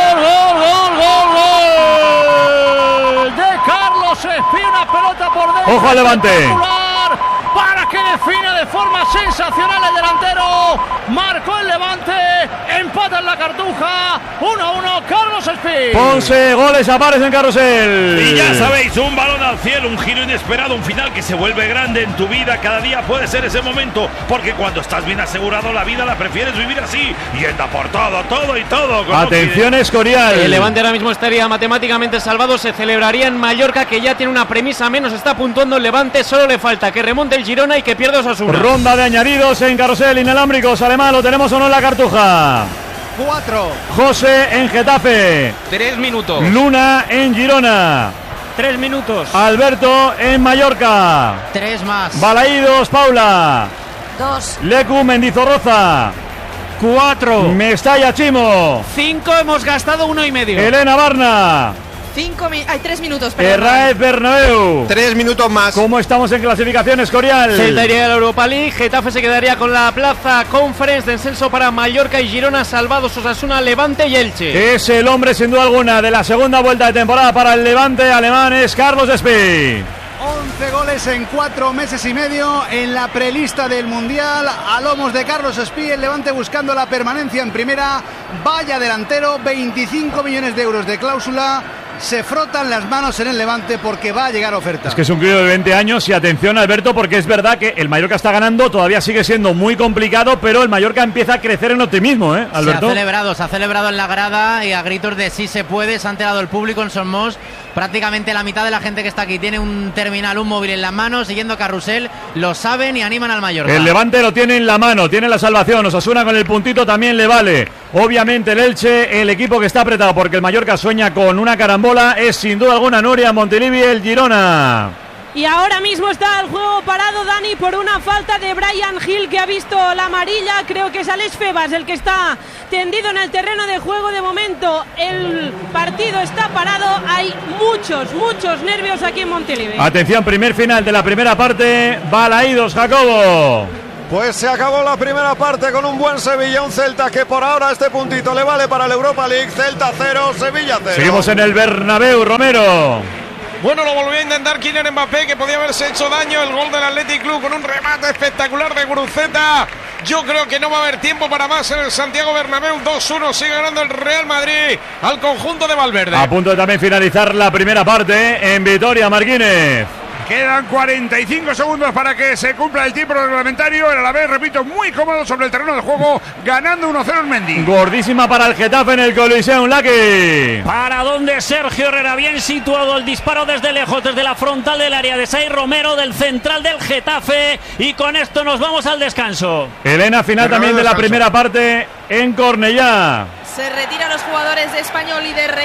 Speaker 14: de Carlos Espí! Una pelota por dentro.
Speaker 2: ¡Ojo al Levante!
Speaker 14: Para que define de forma sensacional el delantero. Marcó el Levante. Empata en la Cartuja. 1-1 Carlos Espí.
Speaker 2: Ponce, goles a pares en Carrusel.
Speaker 16: Y ya sabéis, un balón al cielo, un giro inesperado, un final que se vuelve grande en tu vida. Cada día puede ser ese momento, porque cuando estás bien asegurado la vida la prefieres vivir así, yendo por todo y todo.
Speaker 2: Atención, Escorial.
Speaker 3: El Levante ahora mismo estaría matemáticamente salvado. Se celebraría en Mallorca, que ya tiene una premisa menos. Está puntuando el Levante. Solo le falta que remonte el Girona y que pierda Osasuna.
Speaker 2: Ronda de añadidos en Carrusel, inalámbricos. Además, ¿lo tenemos o no en la Cartuja?
Speaker 4: 4.
Speaker 2: José en Getafe.
Speaker 5: 3 minutos.
Speaker 2: Luna en Girona.
Speaker 6: 3 minutos.
Speaker 2: Alberto en Mallorca.
Speaker 7: 3 más.
Speaker 2: Balaídos, Paula.
Speaker 8: 2.
Speaker 2: Lecu, Mendizorroza.
Speaker 3: 4.
Speaker 2: Mestalla, Chimo.
Speaker 3: 5, hemos gastado 1,5.
Speaker 2: Elena Barna.
Speaker 8: 3 minutos. Perdón.
Speaker 2: Herráez Bernabéu.
Speaker 10: 3 minutos más.
Speaker 2: ¿Cómo estamos en clasificación, Escorial?
Speaker 3: Celta iría a la Europa League. Getafe se quedaría con la plaza Conference. Descenso para Mallorca y Girona. Salvados Osasuna, Levante y Elche.
Speaker 2: Es el hombre, sin duda alguna, de la segunda vuelta de temporada para el Levante alemán. Es Carlos Espí.
Speaker 4: 11 goles en 4 meses y medio en la prelista del Mundial. A lomos de Carlos Espí, el Levante buscando la permanencia en primera. Vaya delantero, 25 millones de euros de cláusula. Se frotan las manos en el Levante porque va a llegar oferta.
Speaker 2: Es que es un crío de 20 años y atención, Alberto, porque es verdad que el Mallorca está ganando, todavía sigue siendo muy complicado, pero el Mallorca empieza a crecer en optimismo, Alberto.
Speaker 7: Se ha celebrado en la grada y a gritos de sí se puede. Se ha enterado el público en Somos. Prácticamente la mitad de la gente que está aquí tiene un terminal, un móvil en las manos, siguiendo Carrusel. Lo saben y animan al Mallorca.
Speaker 2: El Levante lo tiene en la mano, tiene la salvación. Osasuna con el puntito también le vale. Obviamente el Elche, el equipo que está apretado porque el Mallorca sueña con una carambola, es sin duda alguna Nuria, Montilivi, el Girona.
Speaker 15: Y ahora mismo está el juego parado, Dani, por una falta de Brian Hill, que ha visto la amarilla. Creo que es Alex Febas el que está tendido en el terreno de juego. De momento el partido está parado. Hay muchos nervios aquí en Montilivi.
Speaker 2: Atención, primer final de la primera parte. Balaídos, Jacobo.
Speaker 1: Pues se acabó la primera parte con un buen Sevilla, un Celta que por ahora este puntito le vale para la Europa League. Celta 0, Sevilla 0.
Speaker 2: Seguimos en el Bernabéu, Romero.
Speaker 12: Bueno, lo volvió a intentar Kylian Mbappé, que podía haberse hecho daño. El gol del Athletic Club con un remate espectacular de Guruceta. Yo creo que no va a haber tiempo para más en el Santiago Bernabéu. 2-1, sigue ganando el Real Madrid al conjunto de Valverde.
Speaker 2: A punto de también finalizar la primera parte en Vitoria, Marquínez.
Speaker 20: Quedan 45 segundos para que se cumpla el tiempo reglamentario. El Alavés, repito, muy cómodo sobre el terreno de juego, ganando 1-0 en Mendy.
Speaker 2: Gordísima para el Getafe en el Coliseum, Lucky.
Speaker 16: Para donde Sergio Herrera, bien situado el disparo desde lejos, desde la frontal del área de Sai Romero, del central del Getafe. Y con esto nos vamos al descanso.
Speaker 2: Elena, final también de la primera parte en Cornellá.
Speaker 8: Se retiran los jugadores de Español y de